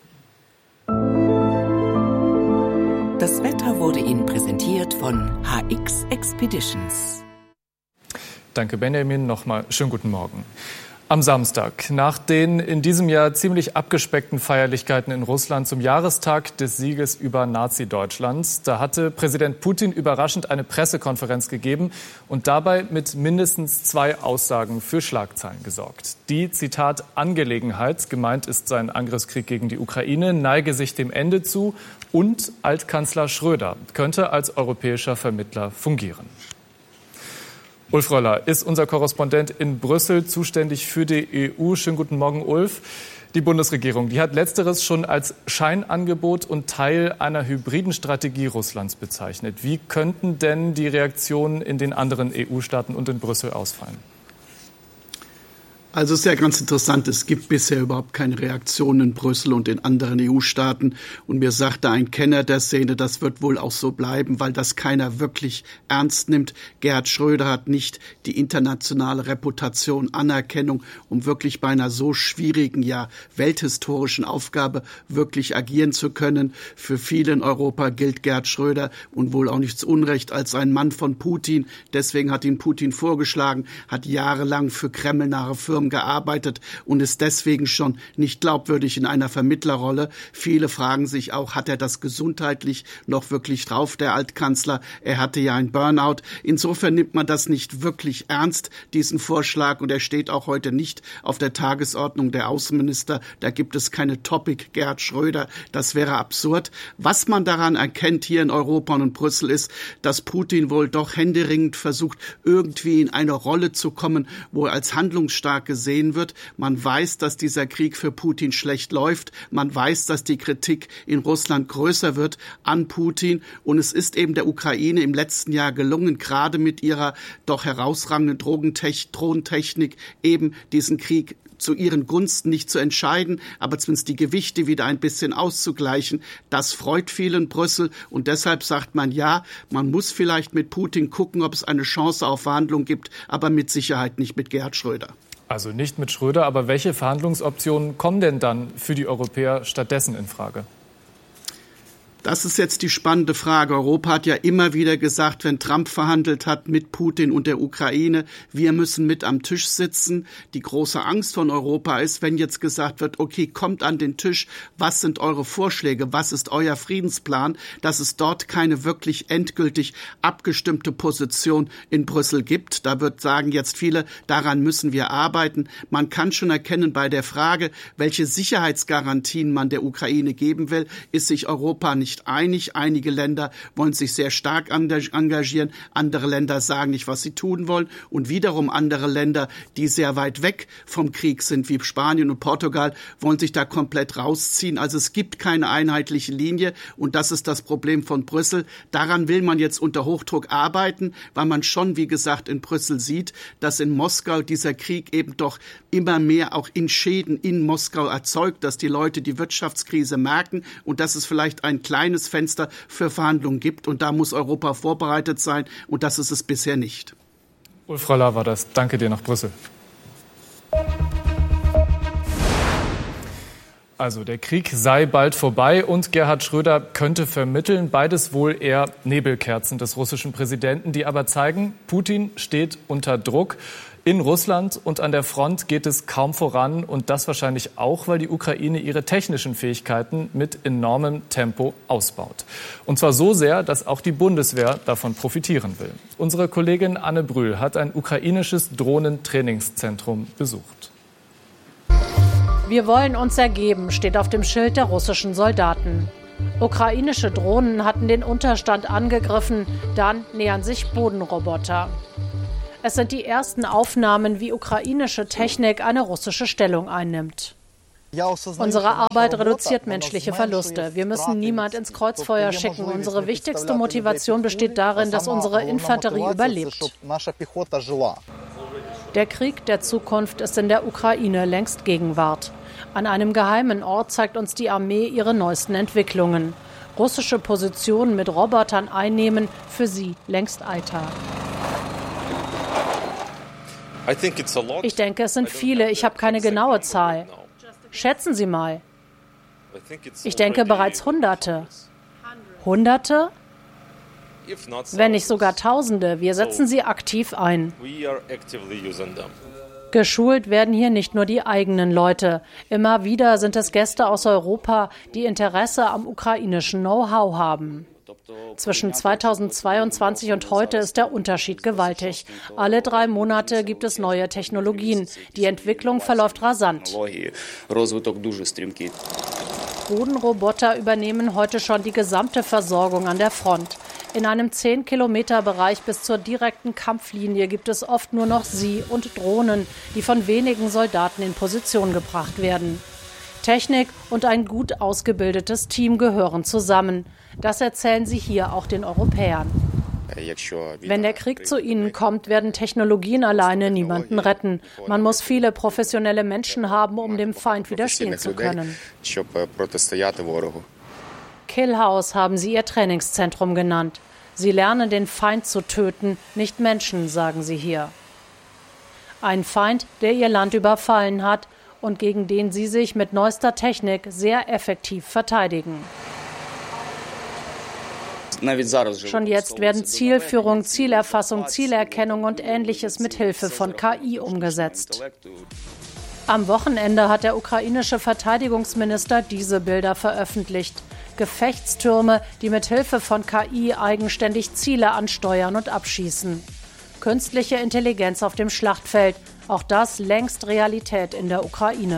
Das Wetter wurde Ihnen präsentiert von HX Expeditions. Danke, Benjamin. Nochmal schönen guten Morgen. Am Samstag, nach den in diesem Jahr ziemlich abgespeckten Feierlichkeiten in Russland zum Jahrestag des Sieges über Nazi-Deutschland, da hatte Präsident Putin überraschend eine Pressekonferenz gegeben und dabei mit mindestens 2 Aussagen für Schlagzeilen gesorgt. Die, Zitat, Angelegenheit, gemeint ist sein Angriffskrieg gegen die Ukraine, neige sich dem Ende zu und Altkanzler Schröder könnte als europäischer Vermittler fungieren. Ulf Röller ist unser Korrespondent in Brüssel, zuständig für die EU. Schönen guten Morgen, Ulf. Die Bundesregierung, die hat Letzteres schon als Scheinangebot und Teil einer hybriden Strategie Russlands bezeichnet. Wie könnten denn die Reaktionen in den anderen EU-Staaten und in Brüssel ausfallen? Also es ist ja ganz interessant, es gibt bisher überhaupt keine Reaktion in Brüssel und in anderen EU-Staaten. Und mir sagte ein Kenner der Szene, das wird wohl auch so bleiben, weil das keiner wirklich ernst nimmt. Gerhard Schröder hat nicht die internationale Reputation, Anerkennung, um wirklich bei einer so schwierigen, ja welthistorischen Aufgabe wirklich agieren zu können. Für viele in Europa gilt Gerhard Schröder und wohl auch nicht zu Unrecht als ein Mann von Putin. Deswegen hat ihn Putin vorgeschlagen, hat jahrelang für kremlnahe Firmen gearbeitet und ist deswegen schon nicht glaubwürdig in einer Vermittlerrolle. Viele fragen sich auch, hat er das gesundheitlich noch wirklich drauf, der Altkanzler? Er hatte ja ein Burnout. Insofern nimmt man das nicht wirklich ernst, diesen Vorschlag, und er steht auch heute nicht auf der Tagesordnung der Außenminister. Da gibt es keine Topic Gerhard Schröder. Das wäre absurd. Was man daran erkennt hier in Europa und in Brüssel ist, dass Putin wohl doch händeringend versucht, irgendwie in eine Rolle zu kommen, wo er als handlungsstark gesehen wird. Man weiß, dass dieser Krieg für Putin schlecht läuft. Man weiß, dass die Kritik in Russland größer wird an Putin. Und es ist eben der Ukraine im letzten Jahr gelungen, gerade mit ihrer doch herausragenden Drohntechnik eben diesen Krieg zu ihren Gunsten nicht zu entscheiden, aber zumindest die Gewichte wieder ein bisschen auszugleichen. Das freut viele in Brüssel und deshalb sagt man, ja, man muss vielleicht mit Putin gucken, ob es eine Chance auf Verhandlungen gibt, aber mit Sicherheit nicht mit Gerhard Schröder. Also nicht mit Schröder, aber welche Verhandlungsoptionen kommen denn dann für die Europäer stattdessen in Frage? Das ist jetzt die spannende Frage. Europa hat ja immer wieder gesagt, wenn Trump verhandelt hat mit Putin und der Ukraine, wir müssen mit am Tisch sitzen. Die große Angst von Europa ist, wenn jetzt gesagt wird, okay, kommt an den Tisch, was sind eure Vorschläge, was ist euer Friedensplan, dass es dort keine wirklich endgültig abgestimmte Position in Brüssel gibt. Da wird sagen jetzt viele, daran müssen wir arbeiten. Man kann schon erkennen bei der Frage, welche Sicherheitsgarantien man der Ukraine geben will, ist sich Europa nicht einig. Einige Länder wollen sich sehr stark engagieren, andere Länder sagen nicht, was sie tun wollen und wiederum andere Länder, die sehr weit weg vom Krieg sind, wie Spanien und Portugal, wollen sich da komplett rausziehen. Also es gibt keine einheitliche Linie und das ist das Problem von Brüssel. Daran will man jetzt unter Hochdruck arbeiten, weil man schon, wie gesagt, in Brüssel sieht, dass in Moskau dieser Krieg eben doch immer mehr auch in Schäden in Moskau erzeugt, dass die Leute die Wirtschaftskrise merken und dass es vielleicht ein kleines Fenster für Verhandlungen gibt. Und da muss Europa vorbereitet sein. Und das ist es bisher nicht. Ulf Röller war das. Danke dir nach Brüssel. Also der Krieg sei bald vorbei und Gerhard Schröder könnte vermitteln. Beides wohl eher Nebelkerzen des russischen Präsidenten, die aber zeigen, Putin steht unter Druck. In Russland und an der Front geht es kaum voran und das wahrscheinlich auch, weil die Ukraine ihre technischen Fähigkeiten mit enormem Tempo ausbaut. Und zwar so sehr, dass auch die Bundeswehr davon profitieren will. Unsere Kollegin Anne Brühl hat ein ukrainisches Drohnentrainingszentrum besucht. Wir wollen uns ergeben, steht auf dem Schild der russischen Soldaten. Ukrainische Drohnen hatten den Unterstand angegriffen, dann nähern sich Bodenroboter. Es sind die ersten Aufnahmen, wie ukrainische Technik eine russische Stellung einnimmt. Unsere Arbeit reduziert menschliche Verluste. Wir müssen niemand ins Kreuzfeuer schicken. Unsere wichtigste Motivation besteht darin, dass unsere Infanterie überlebt. Der Krieg der Zukunft ist in der Ukraine längst Gegenwart. An einem geheimen Ort zeigt uns die Armee ihre neuesten Entwicklungen. Russische Positionen mit Robotern einnehmen, für sie längst Alltag. Ich denke, es sind viele. Ich habe keine genaue Zahl. Schätzen Sie mal. Ich denke bereits Hunderte. Hunderte? Wenn nicht sogar Tausende. Wir setzen sie aktiv ein. Geschult werden hier nicht nur die eigenen Leute. Immer wieder sind es Gäste aus Europa, die Interesse am ukrainischen Know-how haben. Zwischen 2022 und heute ist der Unterschied gewaltig. Alle 3 Monate gibt es neue Technologien. Die Entwicklung verläuft rasant. Bodenroboter übernehmen heute schon die gesamte Versorgung an der Front. In einem 10-Kilometer-Bereich bis zur direkten Kampflinie gibt es oft nur noch sie und Drohnen, die von wenigen Soldaten in Position gebracht werden. Technik und ein gut ausgebildetes Team gehören zusammen. Das erzählen sie hier auch den Europäern. Wenn der Krieg zu ihnen kommt, werden Technologien alleine niemanden retten. Man muss viele professionelle Menschen haben, um dem Feind widerstehen zu können. Killhouse haben sie ihr Trainingszentrum genannt. Sie lernen, den Feind zu töten, nicht Menschen, sagen sie hier. Ein Feind, der ihr Land überfallen hat und gegen den sie sich mit neuester Technik sehr effektiv verteidigen. Schon jetzt werden Zielführung, Zielerfassung, Zielerkennung und Ähnliches mit Hilfe von KI umgesetzt. Am Wochenende hat der ukrainische Verteidigungsminister diese Bilder veröffentlicht. Gefechtstürme, die mit Hilfe von KI eigenständig Ziele ansteuern und abschießen. Künstliche Intelligenz auf dem Schlachtfeld, auch das längst Realität in der Ukraine.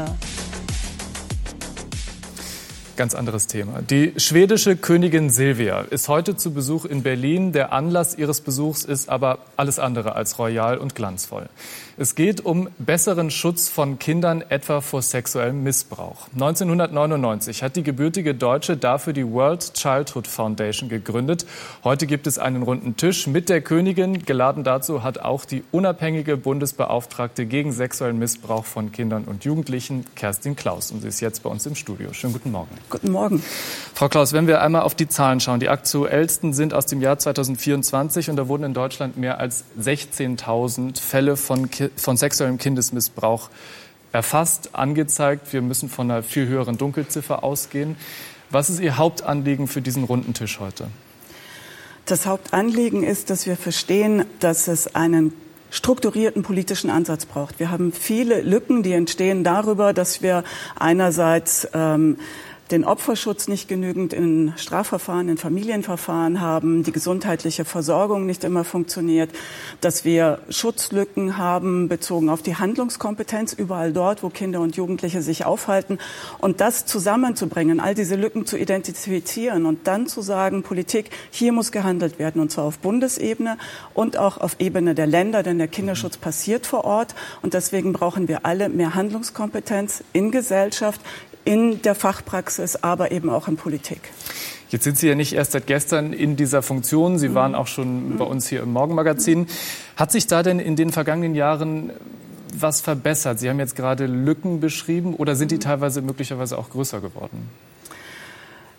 Ganz anderes Thema. Die schwedische Königin Silvia ist heute zu Besuch in Berlin. Der Anlass ihres Besuchs ist aber alles andere als royal und glanzvoll. Es geht um besseren Schutz von Kindern, etwa vor sexuellem Missbrauch. 1999 hat die gebürtige Deutsche dafür die World Childhood Foundation gegründet. Heute gibt es einen runden Tisch mit der Königin. Geladen dazu hat auch die unabhängige Bundesbeauftragte gegen sexuellen Missbrauch von Kindern und Jugendlichen, Kerstin Klaus. Und sie ist jetzt bei uns im Studio. Schönen guten Morgen. Guten Morgen. Frau Klaus, wenn wir einmal auf die Zahlen schauen. Die aktuellsten sind aus dem Jahr 2024 und da wurden in Deutschland mehr als 16.000 Fälle von sexuellem Kindesmissbrauch erfasst, angezeigt. Wir müssen von einer viel höheren Dunkelziffer ausgehen. Was ist Ihr Hauptanliegen für diesen runden Tisch heute? Das Hauptanliegen ist, dass wir verstehen, dass es einen strukturierten politischen Ansatz braucht. Wir haben viele Lücken, die entstehen darüber, dass wir einerseits den Opferschutz nicht genügend in Strafverfahren, in Familienverfahren haben, die gesundheitliche Versorgung nicht immer funktioniert, dass wir Schutzlücken haben bezogen auf die Handlungskompetenz überall dort, wo Kinder und Jugendliche sich aufhalten. Und das zusammenzubringen, all diese Lücken zu identifizieren und dann zu sagen, Politik, hier muss gehandelt werden, und zwar auf Bundesebene und auch auf Ebene der Länder, denn der Kinderschutz passiert vor Ort. Und deswegen brauchen wir alle mehr Handlungskompetenz in Gesellschaft, in der Fachpraxis, aber eben auch in Politik. Jetzt sind Sie ja nicht erst seit gestern in dieser Funktion. Sie waren auch schon bei uns hier im Morgenmagazin. Hat sich da denn in den vergangenen Jahren was verbessert? Sie haben jetzt gerade Lücken beschrieben oder sind die teilweise möglicherweise auch größer geworden?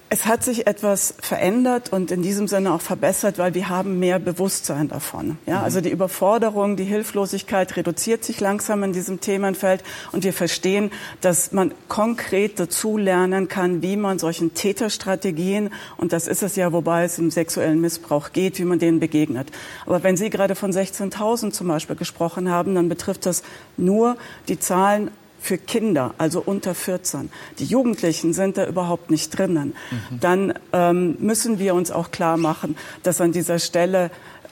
Es hat sich etwas verändert und in diesem Sinne auch verbessert, weil wir haben mehr Bewusstsein davon. Ja, also die Überforderung, die Hilflosigkeit reduziert sich langsam in diesem Themenfeld und wir verstehen, dass man konkret dazu lernen kann, wie man solchen Täterstrategien, und das ist es ja, wobei es im sexuellen Missbrauch geht, wie man denen begegnet. Aber wenn Sie gerade von 16.000 zum Beispiel gesprochen haben, dann betrifft das nur die Zahlen für Kinder, also unter 14. Die Jugendlichen sind da überhaupt nicht drinnen. Dann müssen wir uns auch klar machen, dass an dieser Stelle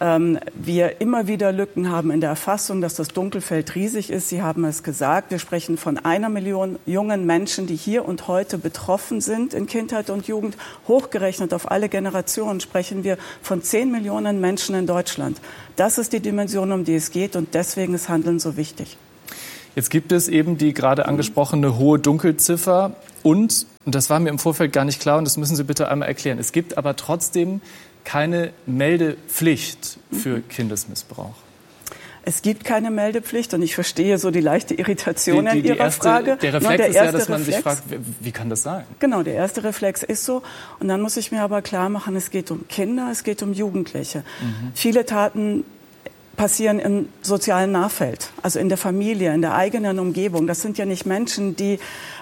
wir immer wieder Lücken haben in der Erfassung, dass das Dunkelfeld riesig ist. Sie haben es gesagt. Wir sprechen von 1 Million jungen Menschen, die hier und heute betroffen sind in Kindheit und Jugend. Hochgerechnet auf alle Generationen sprechen wir von 10 Millionen Menschen in Deutschland. Das ist die Dimension, um die es geht, und deswegen ist Handeln so wichtig. Jetzt gibt es eben die gerade angesprochene hohe Dunkelziffer und das war mir im Vorfeld gar nicht klar und das müssen Sie bitte einmal erklären. Es gibt aber trotzdem keine Meldepflicht für Kindesmissbrauch. Es gibt keine Meldepflicht und ich verstehe so die leichte Irritation an Ihrer Frage. Der Reflex ist ja, dass man sich fragt, wie kann das sein? Genau, der erste Reflex ist so. Und dann muss ich mir aber klar machen, es geht um Kinder, es geht um Jugendliche. Viele Taten passieren im sozialen Nahfeld, also in der Familie, in der eigenen Umgebung. Das sind ja nicht Menschen, die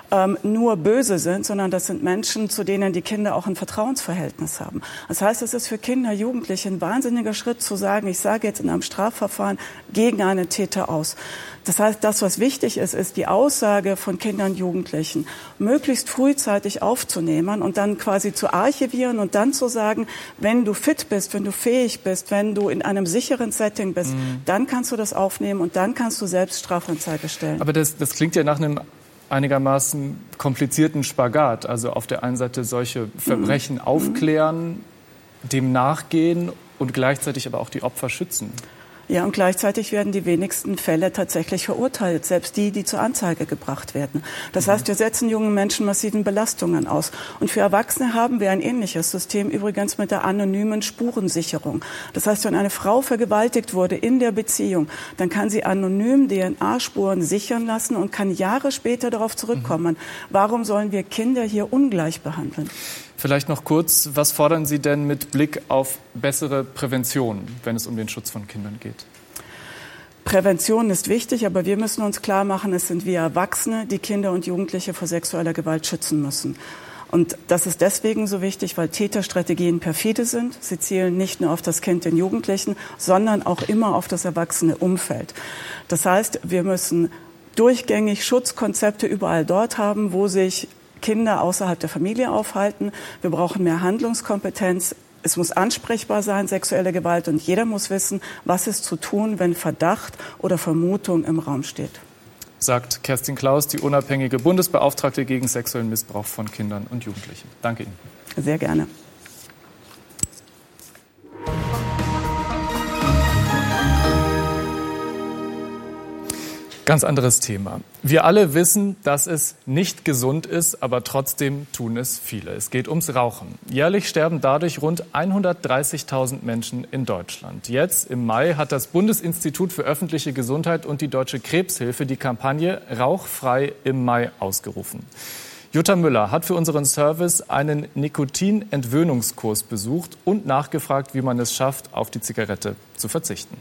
nur böse sind, sondern das sind Menschen, zu denen die Kinder auch ein Vertrauensverhältnis haben. Das heißt, es ist für Kinder, Jugendliche ein wahnsinniger Schritt zu sagen, ich sage jetzt in einem Strafverfahren gegen einen Täter aus. Das heißt, das, was wichtig ist, ist die Aussage von Kindern und Jugendlichen möglichst frühzeitig aufzunehmen und dann quasi zu archivieren und dann zu sagen, wenn du fit bist, wenn du fähig bist, wenn du in einem sicheren Setting bist, dann kannst du das aufnehmen und dann kannst du selbst Strafanzeige stellen. Aber das klingt ja nach einem einigermaßen komplizierten Spagat. Also auf der einen Seite solche Verbrechen aufklären, dem nachgehen und gleichzeitig aber auch die Opfer schützen. Ja, und gleichzeitig werden die wenigsten Fälle tatsächlich verurteilt, selbst die, die zur Anzeige gebracht werden. Das heißt, wir setzen jungen Menschen massiven Belastungen aus. Und für Erwachsene haben wir ein ähnliches System, übrigens mit der anonymen Spurensicherung. Das heißt, wenn eine Frau vergewaltigt wurde in der Beziehung, dann kann sie anonym DNA-Spuren sichern lassen und kann Jahre später darauf zurückkommen. Warum sollen wir Kinder hier ungleich behandeln? Vielleicht noch kurz, was fordern Sie denn mit Blick auf bessere Prävention, wenn es um den Schutz von Kindern geht? Prävention ist wichtig, aber wir müssen uns klar machen, es sind wir Erwachsene, die Kinder und Jugendliche vor sexueller Gewalt schützen müssen. Und das ist deswegen so wichtig, weil Täterstrategien perfide sind. Sie zielen nicht nur auf das Kind, den Jugendlichen, sondern auch immer auf das erwachsene Umfeld. Das heißt, wir müssen durchgängig Schutzkonzepte überall dort haben, wo sich Kinder außerhalb der Familie aufhalten. Wir brauchen mehr Handlungskompetenz. Es muss ansprechbar sein, sexuelle Gewalt. Und jeder muss wissen, was ist zu tun, wenn Verdacht oder Vermutung im Raum steht. Sagt Kerstin Klaus, die unabhängige Bundesbeauftragte gegen sexuellen Missbrauch von Kindern und Jugendlichen. Danke Ihnen. Sehr gerne. Ganz anderes Thema. Wir alle wissen, dass es nicht gesund ist, aber trotzdem tun es viele. Es geht ums Rauchen. Jährlich sterben dadurch rund 130.000 Menschen in Deutschland. Jetzt im Mai hat das Bundesinstitut für öffentliche Gesundheit und die Deutsche Krebshilfe die Kampagne Rauchfrei im Mai ausgerufen. Jutta Müller hat für unseren Service einen Nikotinentwöhnungskurs besucht und nachgefragt, wie man es schafft, auf die Zigarette zu verzichten.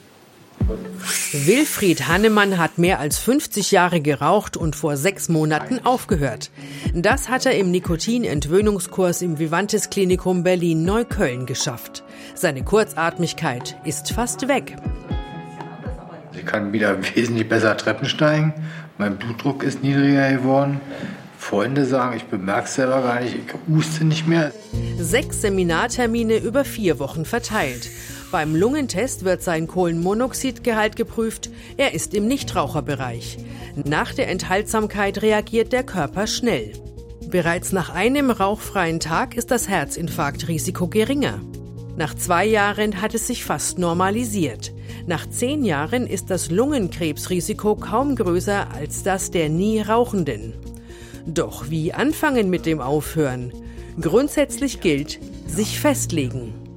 Wilfried Hannemann hat mehr als 50 Jahre geraucht und vor 6 Monaten aufgehört. Das hat er im Nikotinentwöhnungskurs im Vivantes Klinikum Berlin-Neukölln geschafft. Seine Kurzatmigkeit ist fast weg. Ich kann wieder wesentlich besser Treppen steigen. Mein Blutdruck ist niedriger geworden. Freunde sagen, ich bemerke es selber gar nicht, ich huste nicht mehr. 6 Seminartermine über 4 Wochen verteilt. Beim Lungentest wird sein Kohlenmonoxidgehalt geprüft. Er ist im Nichtraucherbereich. Nach der Enthaltsamkeit reagiert der Körper schnell. Bereits nach einem rauchfreien Tag ist das Herzinfarktrisiko geringer. Nach 2 Jahren hat es sich fast normalisiert. Nach 10 Jahren ist das Lungenkrebsrisiko kaum größer als das der nie Rauchenden. Doch wie anfangen mit dem Aufhören? Grundsätzlich gilt, sich festlegen.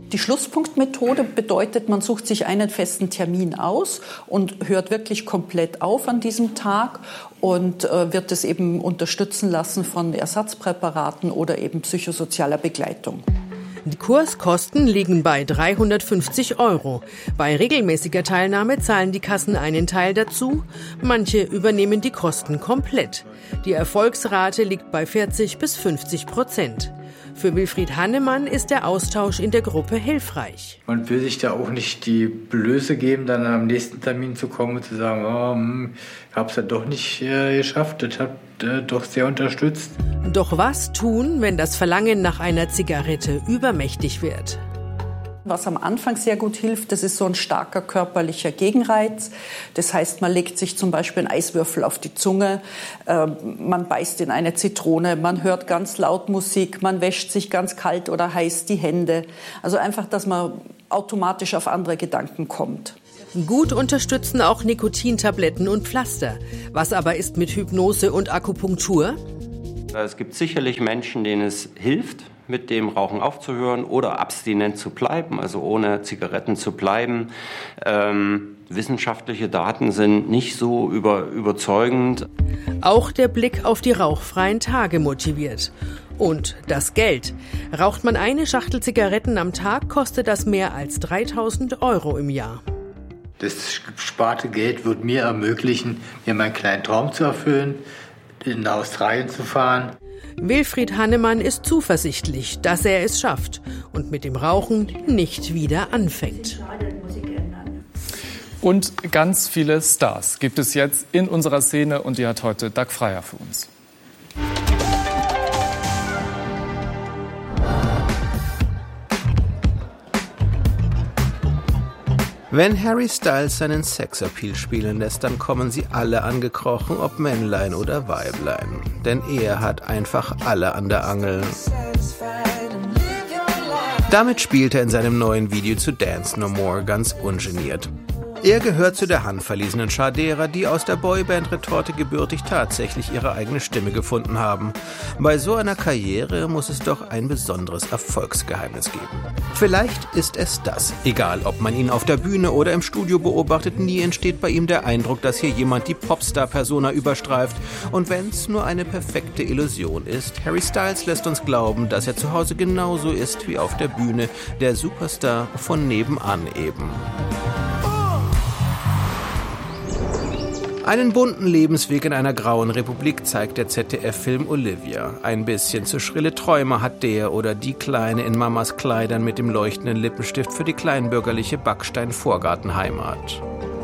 Die Schlusspunktmethode bedeutet, man sucht sich einen festen Termin aus und hört wirklich komplett auf an diesem Tag und wird es eben unterstützen lassen von Ersatzpräparaten oder eben psychosozialer Begleitung. Die Kurskosten liegen bei 350 €. Bei regelmäßiger Teilnahme zahlen die Kassen einen Teil dazu, manche übernehmen die Kosten komplett. Die Erfolgsrate liegt bei 40-50%. Für Wilfried Hannemann ist der Austausch in der Gruppe hilfreich. Man will sich da auch nicht die Blöße geben, dann am nächsten Termin zu kommen und zu sagen, ich habe es ja doch nicht geschafft, das hat doch sehr unterstützt. Doch was tun, wenn das Verlangen nach einer Zigarette übermächtig wird? Was am Anfang sehr gut hilft, das ist so ein starker körperlicher Gegenreiz. Das heißt, man legt sich zum Beispiel einen Eiswürfel auf die Zunge, man beißt in eine Zitrone, man hört ganz laut Musik, man wäscht sich ganz kalt oder heiß die Hände. Also einfach, dass man automatisch auf andere Gedanken kommt. Gut unterstützen auch Nikotintabletten und Pflaster. Was aber ist mit Hypnose und Akupunktur? Es gibt sicherlich Menschen, denen es hilft, mit dem Rauchen aufzuhören oder abstinent zu bleiben, also ohne Zigaretten zu bleiben. Wissenschaftliche Daten sind nicht so überzeugend. Auch der Blick auf die rauchfreien Tage motiviert. Und das Geld. Raucht man eine Schachtel Zigaretten am Tag, kostet das mehr als 3.000 € im Jahr. Das gesparte Geld wird mir ermöglichen, mir meinen kleinen Traum zu erfüllen, in Australien zu fahren. Wilfried Hannemann ist zuversichtlich, dass er es schafft und mit dem Rauchen nicht wieder anfängt. Und ganz viele Stars gibt es jetzt in unserer Szene und die hat heute Doug Freier für uns. Wenn Harry Styles seinen Sexappeal spielen lässt, dann kommen sie alle angekrochen, ob Männlein oder Weiblein. Denn er hat einfach alle an der Angel. Damit spielt er in seinem neuen Video zu Dance No More ganz ungeniert. Er gehört zu der handverlesenen Schar derer, die aus der Boyband-Retorte gebürtig tatsächlich ihre eigene Stimme gefunden haben. Bei so einer Karriere muss es doch ein besonderes Erfolgsgeheimnis geben. Vielleicht ist es das. Egal, ob man ihn auf der Bühne oder im Studio beobachtet, nie entsteht bei ihm der Eindruck, dass hier jemand die Popstar-Persona überstreift. Und wenn es nur eine perfekte Illusion ist, Harry Styles lässt uns glauben, dass er zu Hause genauso ist wie auf der Bühne, der Superstar von nebenan eben. Einen bunten Lebensweg in einer grauen Republik zeigt der ZDF-Film Olivia. Ein bisschen zu schrille Träume hat der oder die Kleine in Mamas Kleidern mit dem leuchtenden Lippenstift für die kleinbürgerliche Backstein-Vorgartenheimat.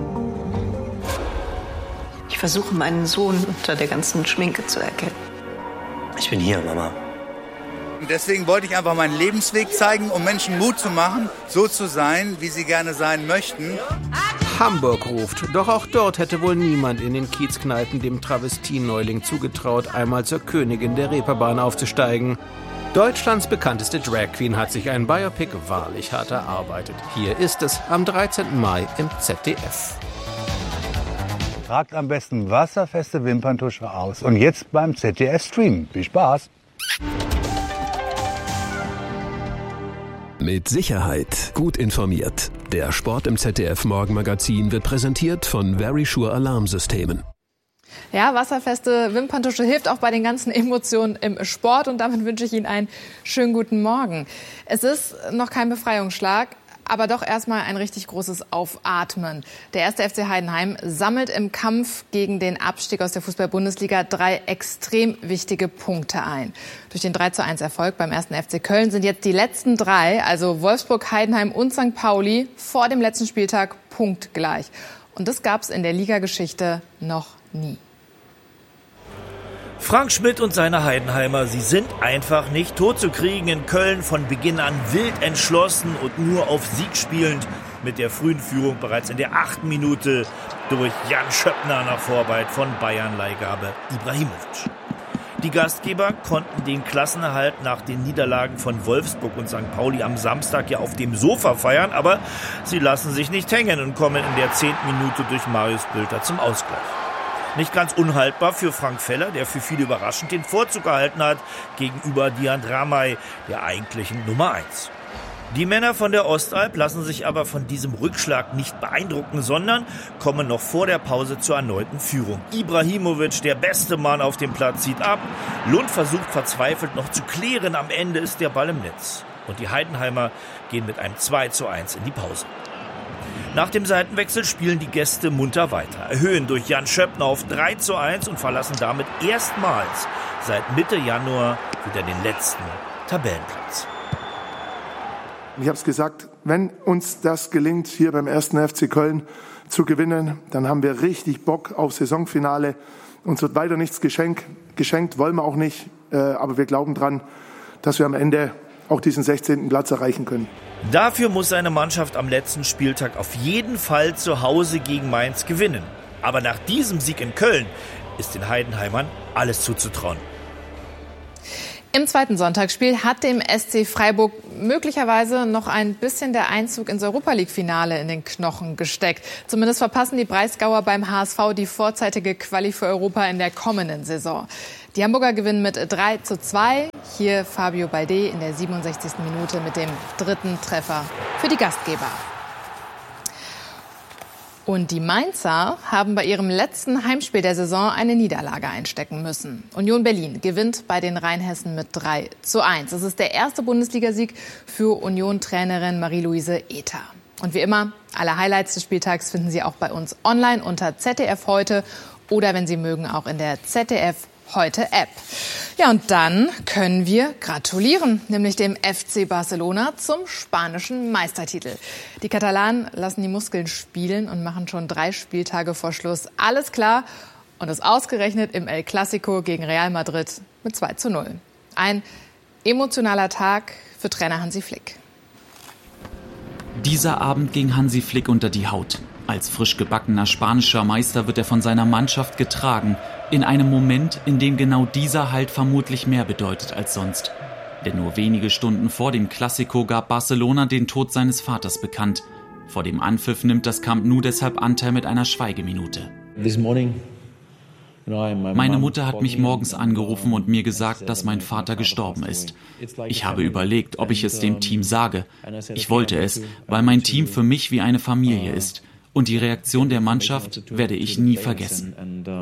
Ich versuche, meinen Sohn unter der ganzen Schminke zu erkennen. Ich bin hier, Mama. Deswegen wollte ich einfach meinen Lebensweg zeigen, um Menschen Mut zu machen, so zu sein, wie sie gerne sein möchten. Hamburg ruft. Doch auch dort hätte wohl niemand in den Kiezkneipen dem Travestie-Neuling zugetraut, einmal zur Königin der Reeperbahn aufzusteigen. Deutschlands bekannteste Drag Queen hat sich ein Biopic wahrlich hart erarbeitet. Hier ist es am 13. Mai im ZDF. Tragt am besten wasserfeste Wimperntusche aus. Und jetzt beim ZDF streamen. Viel Spaß! Mit Sicherheit gut informiert. Der Sport im ZDF Morgenmagazin wird präsentiert von Verisure Alarmsystemen. Ja, wasserfeste Wimperntusche hilft auch bei den ganzen Emotionen im Sport und damit wünsche ich Ihnen einen schönen guten Morgen. Es ist noch kein Befreiungsschlag, aber doch erstmal ein richtig großes Aufatmen. Der 1. FC Heidenheim sammelt im Kampf gegen den Abstieg aus der Fußball-Bundesliga 3 extrem wichtige Punkte ein. Durch den 3:1 Erfolg beim 1. FC Köln sind jetzt die letzten 3, also Wolfsburg, Heidenheim und St. Pauli, vor dem letzten Spieltag punktgleich. Und das gab es in der Ligageschichte noch nie. Frank Schmidt und seine Heidenheimer, sie sind einfach nicht totzukriegen. In Köln von Beginn an wild entschlossen und nur auf Sieg spielend. Mit der frühen Führung bereits in der 8. Minute durch Jan Schöppner nach Vorarbeit von Bayern-Leihgabe Ibrahimovic. Die Gastgeber konnten den Klassenerhalt nach den Niederlagen von Wolfsburg und St. Pauli am Samstag ja auf dem Sofa feiern, aber sie lassen sich nicht hängen und kommen in der 10. Minute durch Marius Bülter zum Ausgleich. Nicht ganz unhaltbar für Frank Feller, der für viele überraschend den Vorzug erhalten hat gegenüber Dian Ramay, der eigentlichen Nummer 1. Die Männer von der Ostalb lassen sich aber von diesem Rückschlag nicht beeindrucken, sondern kommen noch vor der Pause zur erneuten Führung. Ibrahimovic, der beste Mann auf dem Platz, zieht ab. Lund versucht verzweifelt noch zu klären. Am Ende ist der Ball im Netz. Und die Heidenheimer gehen mit einem 2:1 in die Pause. Nach dem Seitenwechsel spielen die Gäste munter weiter, erhöhen durch Jan Schöppner auf 3:1 und verlassen damit erstmals seit Mitte Januar wieder den letzten Tabellenplatz. Ich habe es gesagt, wenn uns das gelingt, hier beim 1. FC Köln zu gewinnen, dann haben wir richtig Bock auf Saisonfinale. Uns wird weiter nichts geschenkt, wollen wir auch nicht, aber wir glauben dran, dass wir am Ende auch diesen 16. Platz erreichen können. Dafür muss seine Mannschaft am letzten Spieltag auf jeden Fall zu Hause gegen Mainz gewinnen. Aber nach diesem Sieg in Köln ist den Heidenheimern alles zuzutrauen. Im zweiten Sonntagsspiel hat dem SC Freiburg möglicherweise noch ein bisschen der Einzug ins Europa-League-Finale in den Knochen gesteckt. Zumindest verpassen die Breisgauer beim HSV die vorzeitige Quali für Europa in der kommenden Saison. Die Hamburger gewinnen mit 3:2. Hier Fabio Balde in der 67. Minute mit dem 3. Treffer für die Gastgeber. Und die Mainzer haben bei ihrem letzten Heimspiel der Saison eine Niederlage einstecken müssen. Union Berlin gewinnt bei den Rheinhessen mit 3:1. Es ist der erste Bundesligasieg für Union-Trainerin Marie-Louise Ether. Und wie immer, alle Highlights des Spieltags finden Sie auch bei uns online unter ZDF Heute oder, wenn Sie mögen, auch in der ZDF Heute App. Ja, und dann können wir gratulieren, nämlich dem FC Barcelona zum spanischen Meistertitel. Die Katalanen lassen die Muskeln spielen und machen schon 3 Spieltage vor Schluss alles klar und es ausgerechnet im El Clásico gegen Real Madrid mit 2:0. Ein emotionaler Tag für Trainer Hansi Flick. Dieser Abend ging Hansi Flick unter die Haut. Als frisch gebackener spanischer Meister wird er von seiner Mannschaft getragen, in einem Moment, in dem genau dieser Halt vermutlich mehr bedeutet als sonst. Denn nur wenige Stunden vor dem Clásico gab Barcelona den Tod seines Vaters bekannt. Vor dem Anpfiff nimmt das Camp Nou deshalb Anteil mit einer Schweigeminute. Meine Mutter hat mich morgens angerufen und mir gesagt, dass mein Vater gestorben ist. Ich habe überlegt, ob ich es dem Team sage. Ich wollte es, weil mein Team für mich wie eine Familie ist. Und die Reaktion der Mannschaft werde ich nie vergessen.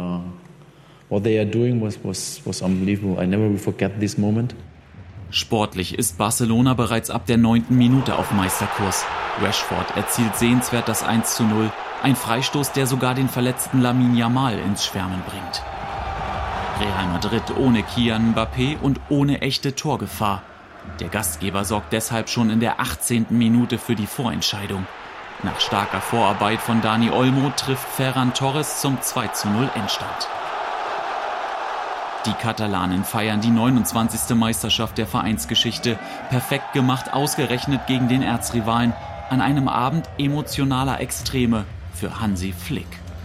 Sportlich ist Barcelona bereits ab der 9. Minute auf Meisterkurs. Rashford erzielt sehenswert das 1:0, ein Freistoß, der sogar den verletzten Lamine Yamal ins Schwärmen bringt. Real Madrid ohne Kylian Mbappé und ohne echte Torgefahr. Der Gastgeber sorgt deshalb schon in der 18. Minute für die Vorentscheidung. Nach starker Vorarbeit von Dani Olmo trifft Ferran Torres zum 2:0 Endstand. Die Katalanen feiern die 29. Meisterschaft der Vereinsgeschichte. Perfekt gemacht, ausgerechnet gegen den Erzrivalen. An einem Abend emotionaler Extreme für Hansi Flick.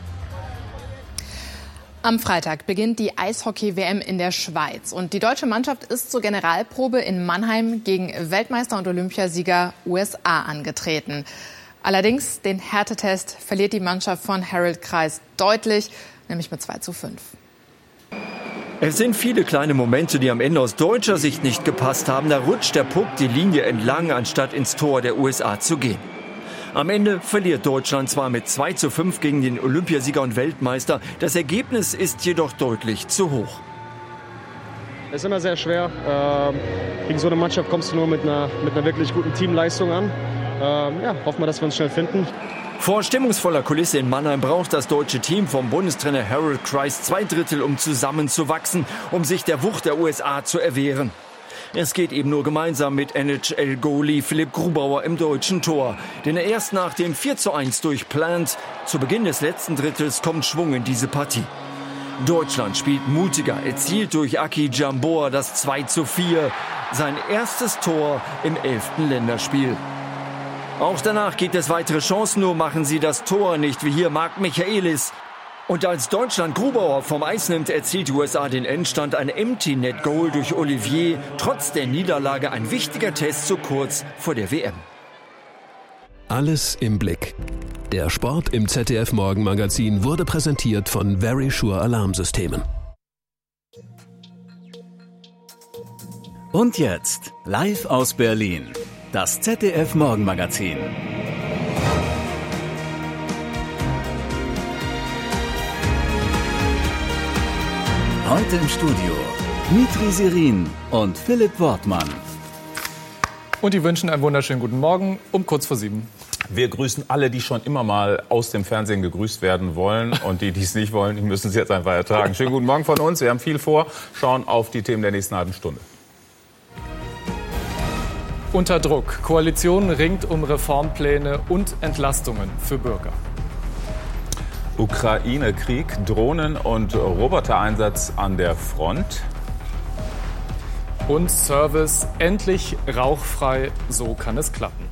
Am Freitag beginnt die Eishockey-WM in der Schweiz. Und die deutsche Mannschaft ist zur Generalprobe in Mannheim gegen Weltmeister und Olympiasieger USA angetreten. Allerdings den Härtetest verliert die Mannschaft von Harold Kreis deutlich, nämlich mit 2:5. Es sind viele kleine Momente, die am Ende aus deutscher Sicht nicht gepasst haben. Da rutscht der Puck die Linie entlang, anstatt ins Tor der USA zu gehen. Am Ende verliert Deutschland zwar mit 2:5 gegen den Olympiasieger und Weltmeister. Das Ergebnis ist jedoch deutlich zu hoch. Es ist immer sehr schwer. Gegen so eine Mannschaft kommst du nur mit einer wirklich guten Teamleistung an. Hoffen wir, dass wir uns schnell finden. Vor stimmungsvoller Kulisse in Mannheim braucht das deutsche Team vom Bundestrainer Harold Kreis 2/3, um zusammenzuwachsen, um sich der Wucht der USA zu erwehren. Es geht eben nur gemeinsam mit NHL-Goalie Philipp Grubauer im deutschen Tor, den er erst nach dem 4:1 durchplant. Zu Beginn des letzten Drittels kommt Schwung in diese Partie. Deutschland spielt mutiger, erzielt durch Aki Jambor das 2:4, sein erstes Tor im 11. Länderspiel. Auch danach gibt es weitere Chancen, nur machen sie das Tor nicht, wie hier Marc Michaelis. Und als Deutschland Grubauer vom Eis nimmt, erzielt die USA den Endstand, ein Empty-Net-Goal durch Olivier. Trotz der Niederlage ein wichtiger Test so kurz vor der WM. Alles im Blick. Der Sport im ZDF Morgenmagazin wurde präsentiert von Verisure Alarmsystemen. Und jetzt, live aus Berlin. Das ZDF-Morgenmagazin. Heute im Studio Dmitri Sirin und Philipp Wortmann. Und die wünschen einen wunderschönen guten Morgen um kurz vor 7. Wir grüßen alle, die schon immer mal aus dem Fernsehen gegrüßt werden wollen. Und die, die es nicht wollen, die müssen es jetzt einfach ertragen. Schönen guten Morgen von uns. Wir haben viel vor. Schauen auf die Themen der nächsten halben Stunde. Unter Druck. Koalition ringt um Reformpläne und Entlastungen für Bürger. Ukraine-Krieg, Drohnen- und Robotereinsatz an der Front. Und Service endlich rauchfrei, so kann es klappen.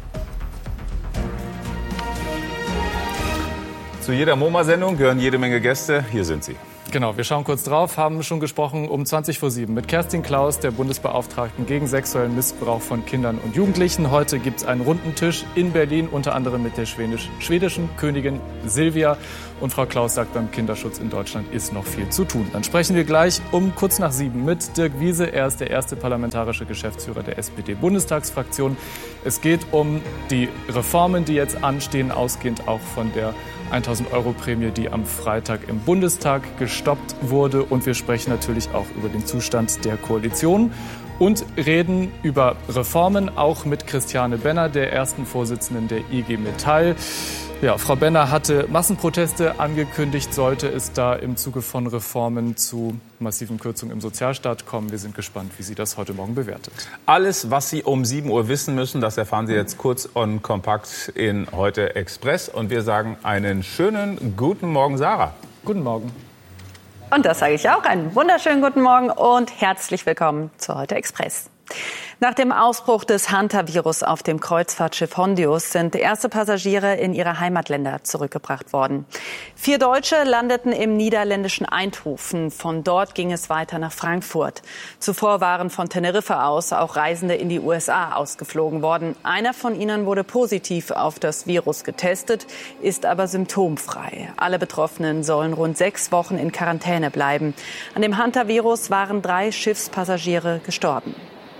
Zu jeder MoMA-Sendung gehören jede Menge Gäste. Hier sind sie. Genau, wir schauen kurz drauf, haben schon gesprochen um 20 vor 7 mit Kerstin Klaus, der Bundesbeauftragten gegen sexuellen Missbrauch von Kindern und Jugendlichen. Heute gibt es einen runden Tisch in Berlin, unter anderem mit der schwedischen Königin Silvia. Und Frau Klaus sagt, beim Kinderschutz in Deutschland ist noch viel zu tun. Dann sprechen wir gleich um kurz nach 7 mit Dirk Wiese. Er ist der erste parlamentarische Geschäftsführer der SPD-Bundestagsfraktion. Es geht um die Reformen, die jetzt anstehen, ausgehend auch von der 1.000-Euro-Prämie, die am Freitag im Bundestag gestoppt wurde. Und wir sprechen natürlich auch über den Zustand der Koalition und reden über Reformen, auch mit Christiane Benner, der ersten Vorsitzenden der IG Metall. Ja, Frau Benner hatte Massenproteste angekündigt, sollte es da im Zuge von Reformen zu massiven Kürzungen im Sozialstaat kommen. Wir sind gespannt, wie sie das heute Morgen bewertet. Alles, was Sie um 7 Uhr wissen müssen, das erfahren Sie jetzt kurz und kompakt in Heute Express. Und wir sagen einen schönen guten Morgen, Sarah. Guten Morgen. Und das sage ich auch. Einen wunderschönen guten Morgen und herzlich willkommen zu Heute Express. Nach dem Ausbruch des Hantavirus auf dem Kreuzfahrtschiff Hondius sind erste Passagiere in ihre Heimatländer zurückgebracht worden. 4 Deutsche landeten im niederländischen Eindhoven. Von dort ging es weiter nach Frankfurt. Zuvor waren von Teneriffa aus auch Reisende in die USA ausgeflogen worden. Einer von ihnen wurde positiv auf das Virus getestet, ist aber symptomfrei. Alle Betroffenen sollen rund 6 Wochen in Quarantäne bleiben. An dem Hantavirus waren 3 Schiffspassagiere gestorben.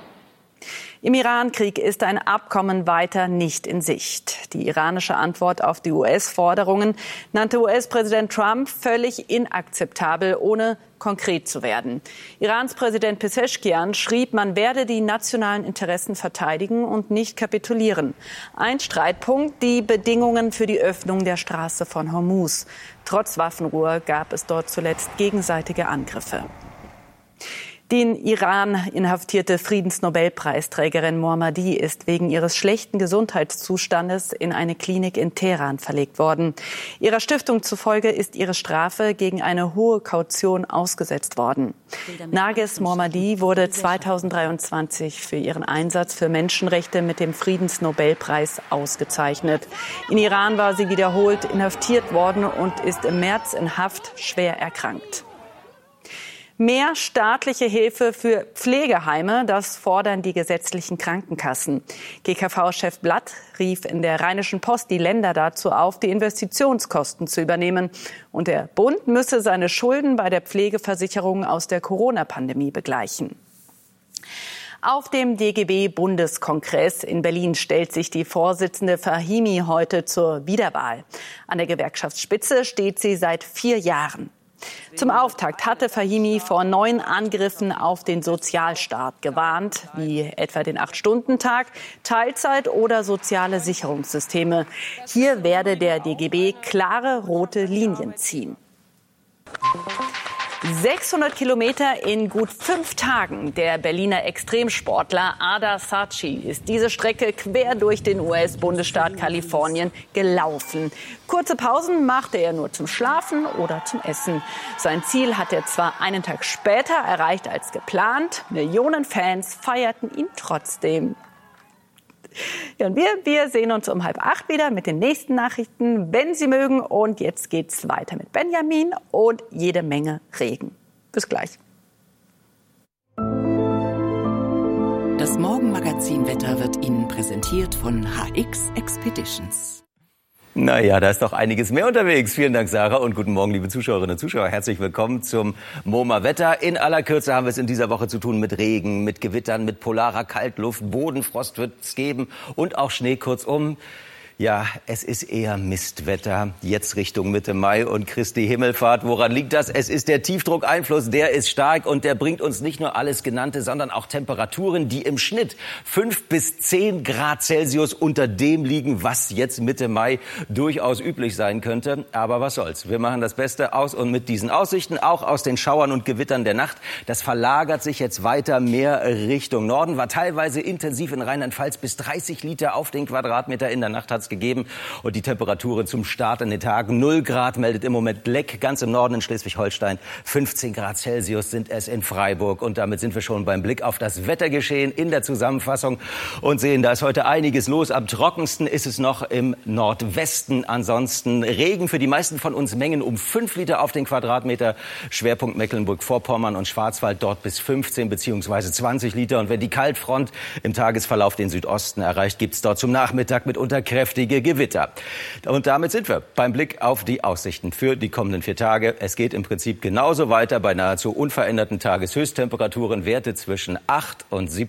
Im Iran-Krieg ist ein Abkommen weiter nicht in Sicht. Die iranische Antwort auf die US-Forderungen nannte US-Präsident Trump völlig inakzeptabel, ohne konkret zu werden. Irans Präsident Pezeshkian schrieb, man werde die nationalen Interessen verteidigen und nicht kapitulieren. Ein Streitpunkt, die Bedingungen für die Öffnung der Straße von Hormuz. Trotz Waffenruhe gab es dort zuletzt gegenseitige Angriffe. Die in Iran inhaftierte Friedensnobelpreisträgerin Mohammadi ist wegen ihres schlechten Gesundheitszustandes in eine Klinik in Teheran verlegt worden. Ihrer Stiftung zufolge ist ihre Strafe gegen eine hohe Kaution ausgesetzt worden. Narges Mohammadi wurde 2023 für ihren Einsatz für Menschenrechte mit dem Friedensnobelpreis ausgezeichnet. In Iran war sie wiederholt inhaftiert worden und ist im März in Haft schwer erkrankt. Mehr staatliche Hilfe für Pflegeheime, das fordern die gesetzlichen Krankenkassen. GKV-Chef Blatt rief in der Rheinischen Post die Länder dazu auf, die Investitionskosten zu übernehmen. Und der Bund müsse seine Schulden bei der Pflegeversicherung aus der Corona-Pandemie begleichen. Auf dem DGB-Bundeskongress in Berlin stellt sich die Vorsitzende Fahimi heute zur Wiederwahl. An der Gewerkschaftsspitze steht sie seit 4 Jahren. Zum Auftakt hatte Fahimi vor 9 Angriffen auf den Sozialstaat gewarnt, wie etwa den 8-Stunden-Tag, Teilzeit oder soziale Sicherungssysteme. Hier werde der DGB klare rote Linien ziehen. 600 Kilometer in gut 5 Tagen. Der Berliner Extremsportler Ada Saatchi ist diese Strecke quer durch den US-Bundesstaat Kalifornien gelaufen. Kurze Pausen machte er nur zum Schlafen oder zum Essen. Sein Ziel hat er zwar einen Tag später erreicht als geplant. Millionen Fans feierten ihn trotzdem. Ja, und wir sehen uns um 7:30 wieder mit den nächsten Nachrichten, wenn Sie mögen. Und jetzt geht's weiter mit Benjamin und jede Menge Regen. Bis gleich. Das Morgenmagazin Wetter wird Ihnen präsentiert von HX Expeditions. Naja, da ist doch einiges mehr unterwegs. Vielen Dank, Sarah, und guten Morgen, liebe Zuschauerinnen und Zuschauer. Herzlich willkommen zum MoMA Wetter. In aller Kürze haben wir es in dieser Woche zu tun mit Regen, mit Gewittern, mit polarer Kaltluft. Bodenfrost wird es geben und auch Schnee. Kurzum, ja, es ist eher Mistwetter. Jetzt Richtung Mitte Mai und Christi Himmelfahrt. Woran liegt das? Es ist der Tiefdruckeinfluss, der ist stark und der bringt uns nicht nur alles Genannte, sondern auch Temperaturen, die im Schnitt 5 bis 10 Grad Celsius unter dem liegen, was jetzt Mitte Mai durchaus üblich sein könnte. Aber was soll's? Wir machen das Beste aus und mit diesen Aussichten, auch aus den Schauern und Gewittern der Nacht. Das verlagert sich jetzt weiter mehr Richtung Norden, war teilweise intensiv in Rheinland-Pfalz bis 30 Liter auf den Quadratmeter in der Nacht hat's gegeben. Und die Temperaturen zum Start in den Tagen 0 Grad meldet im Moment Leck, ganz im Norden in Schleswig-Holstein. 15 Grad Celsius sind es in Freiburg. Und damit sind wir schon beim Blick auf das Wettergeschehen in der Zusammenfassung und sehen, da ist heute einiges los. Am trockensten ist es noch im Nordwesten. Ansonsten Regen für die meisten von uns, Mengen um 5 Liter auf den Quadratmeter. Schwerpunkt Mecklenburg-Vorpommern und Schwarzwald, dort bis 15 bzw. 20 Liter. Und wenn die Kaltfront im Tagesverlauf den Südosten erreicht, gibt es dort zum Nachmittag mitunter kräftige Gewitter. Und damit sind wir beim Blick auf die Aussichten für die kommenden 4 Tage. Es geht im Prinzip genauso weiter bei nahezu unveränderten Tageshöchsttemperaturen, Werte zwischen 8 und 17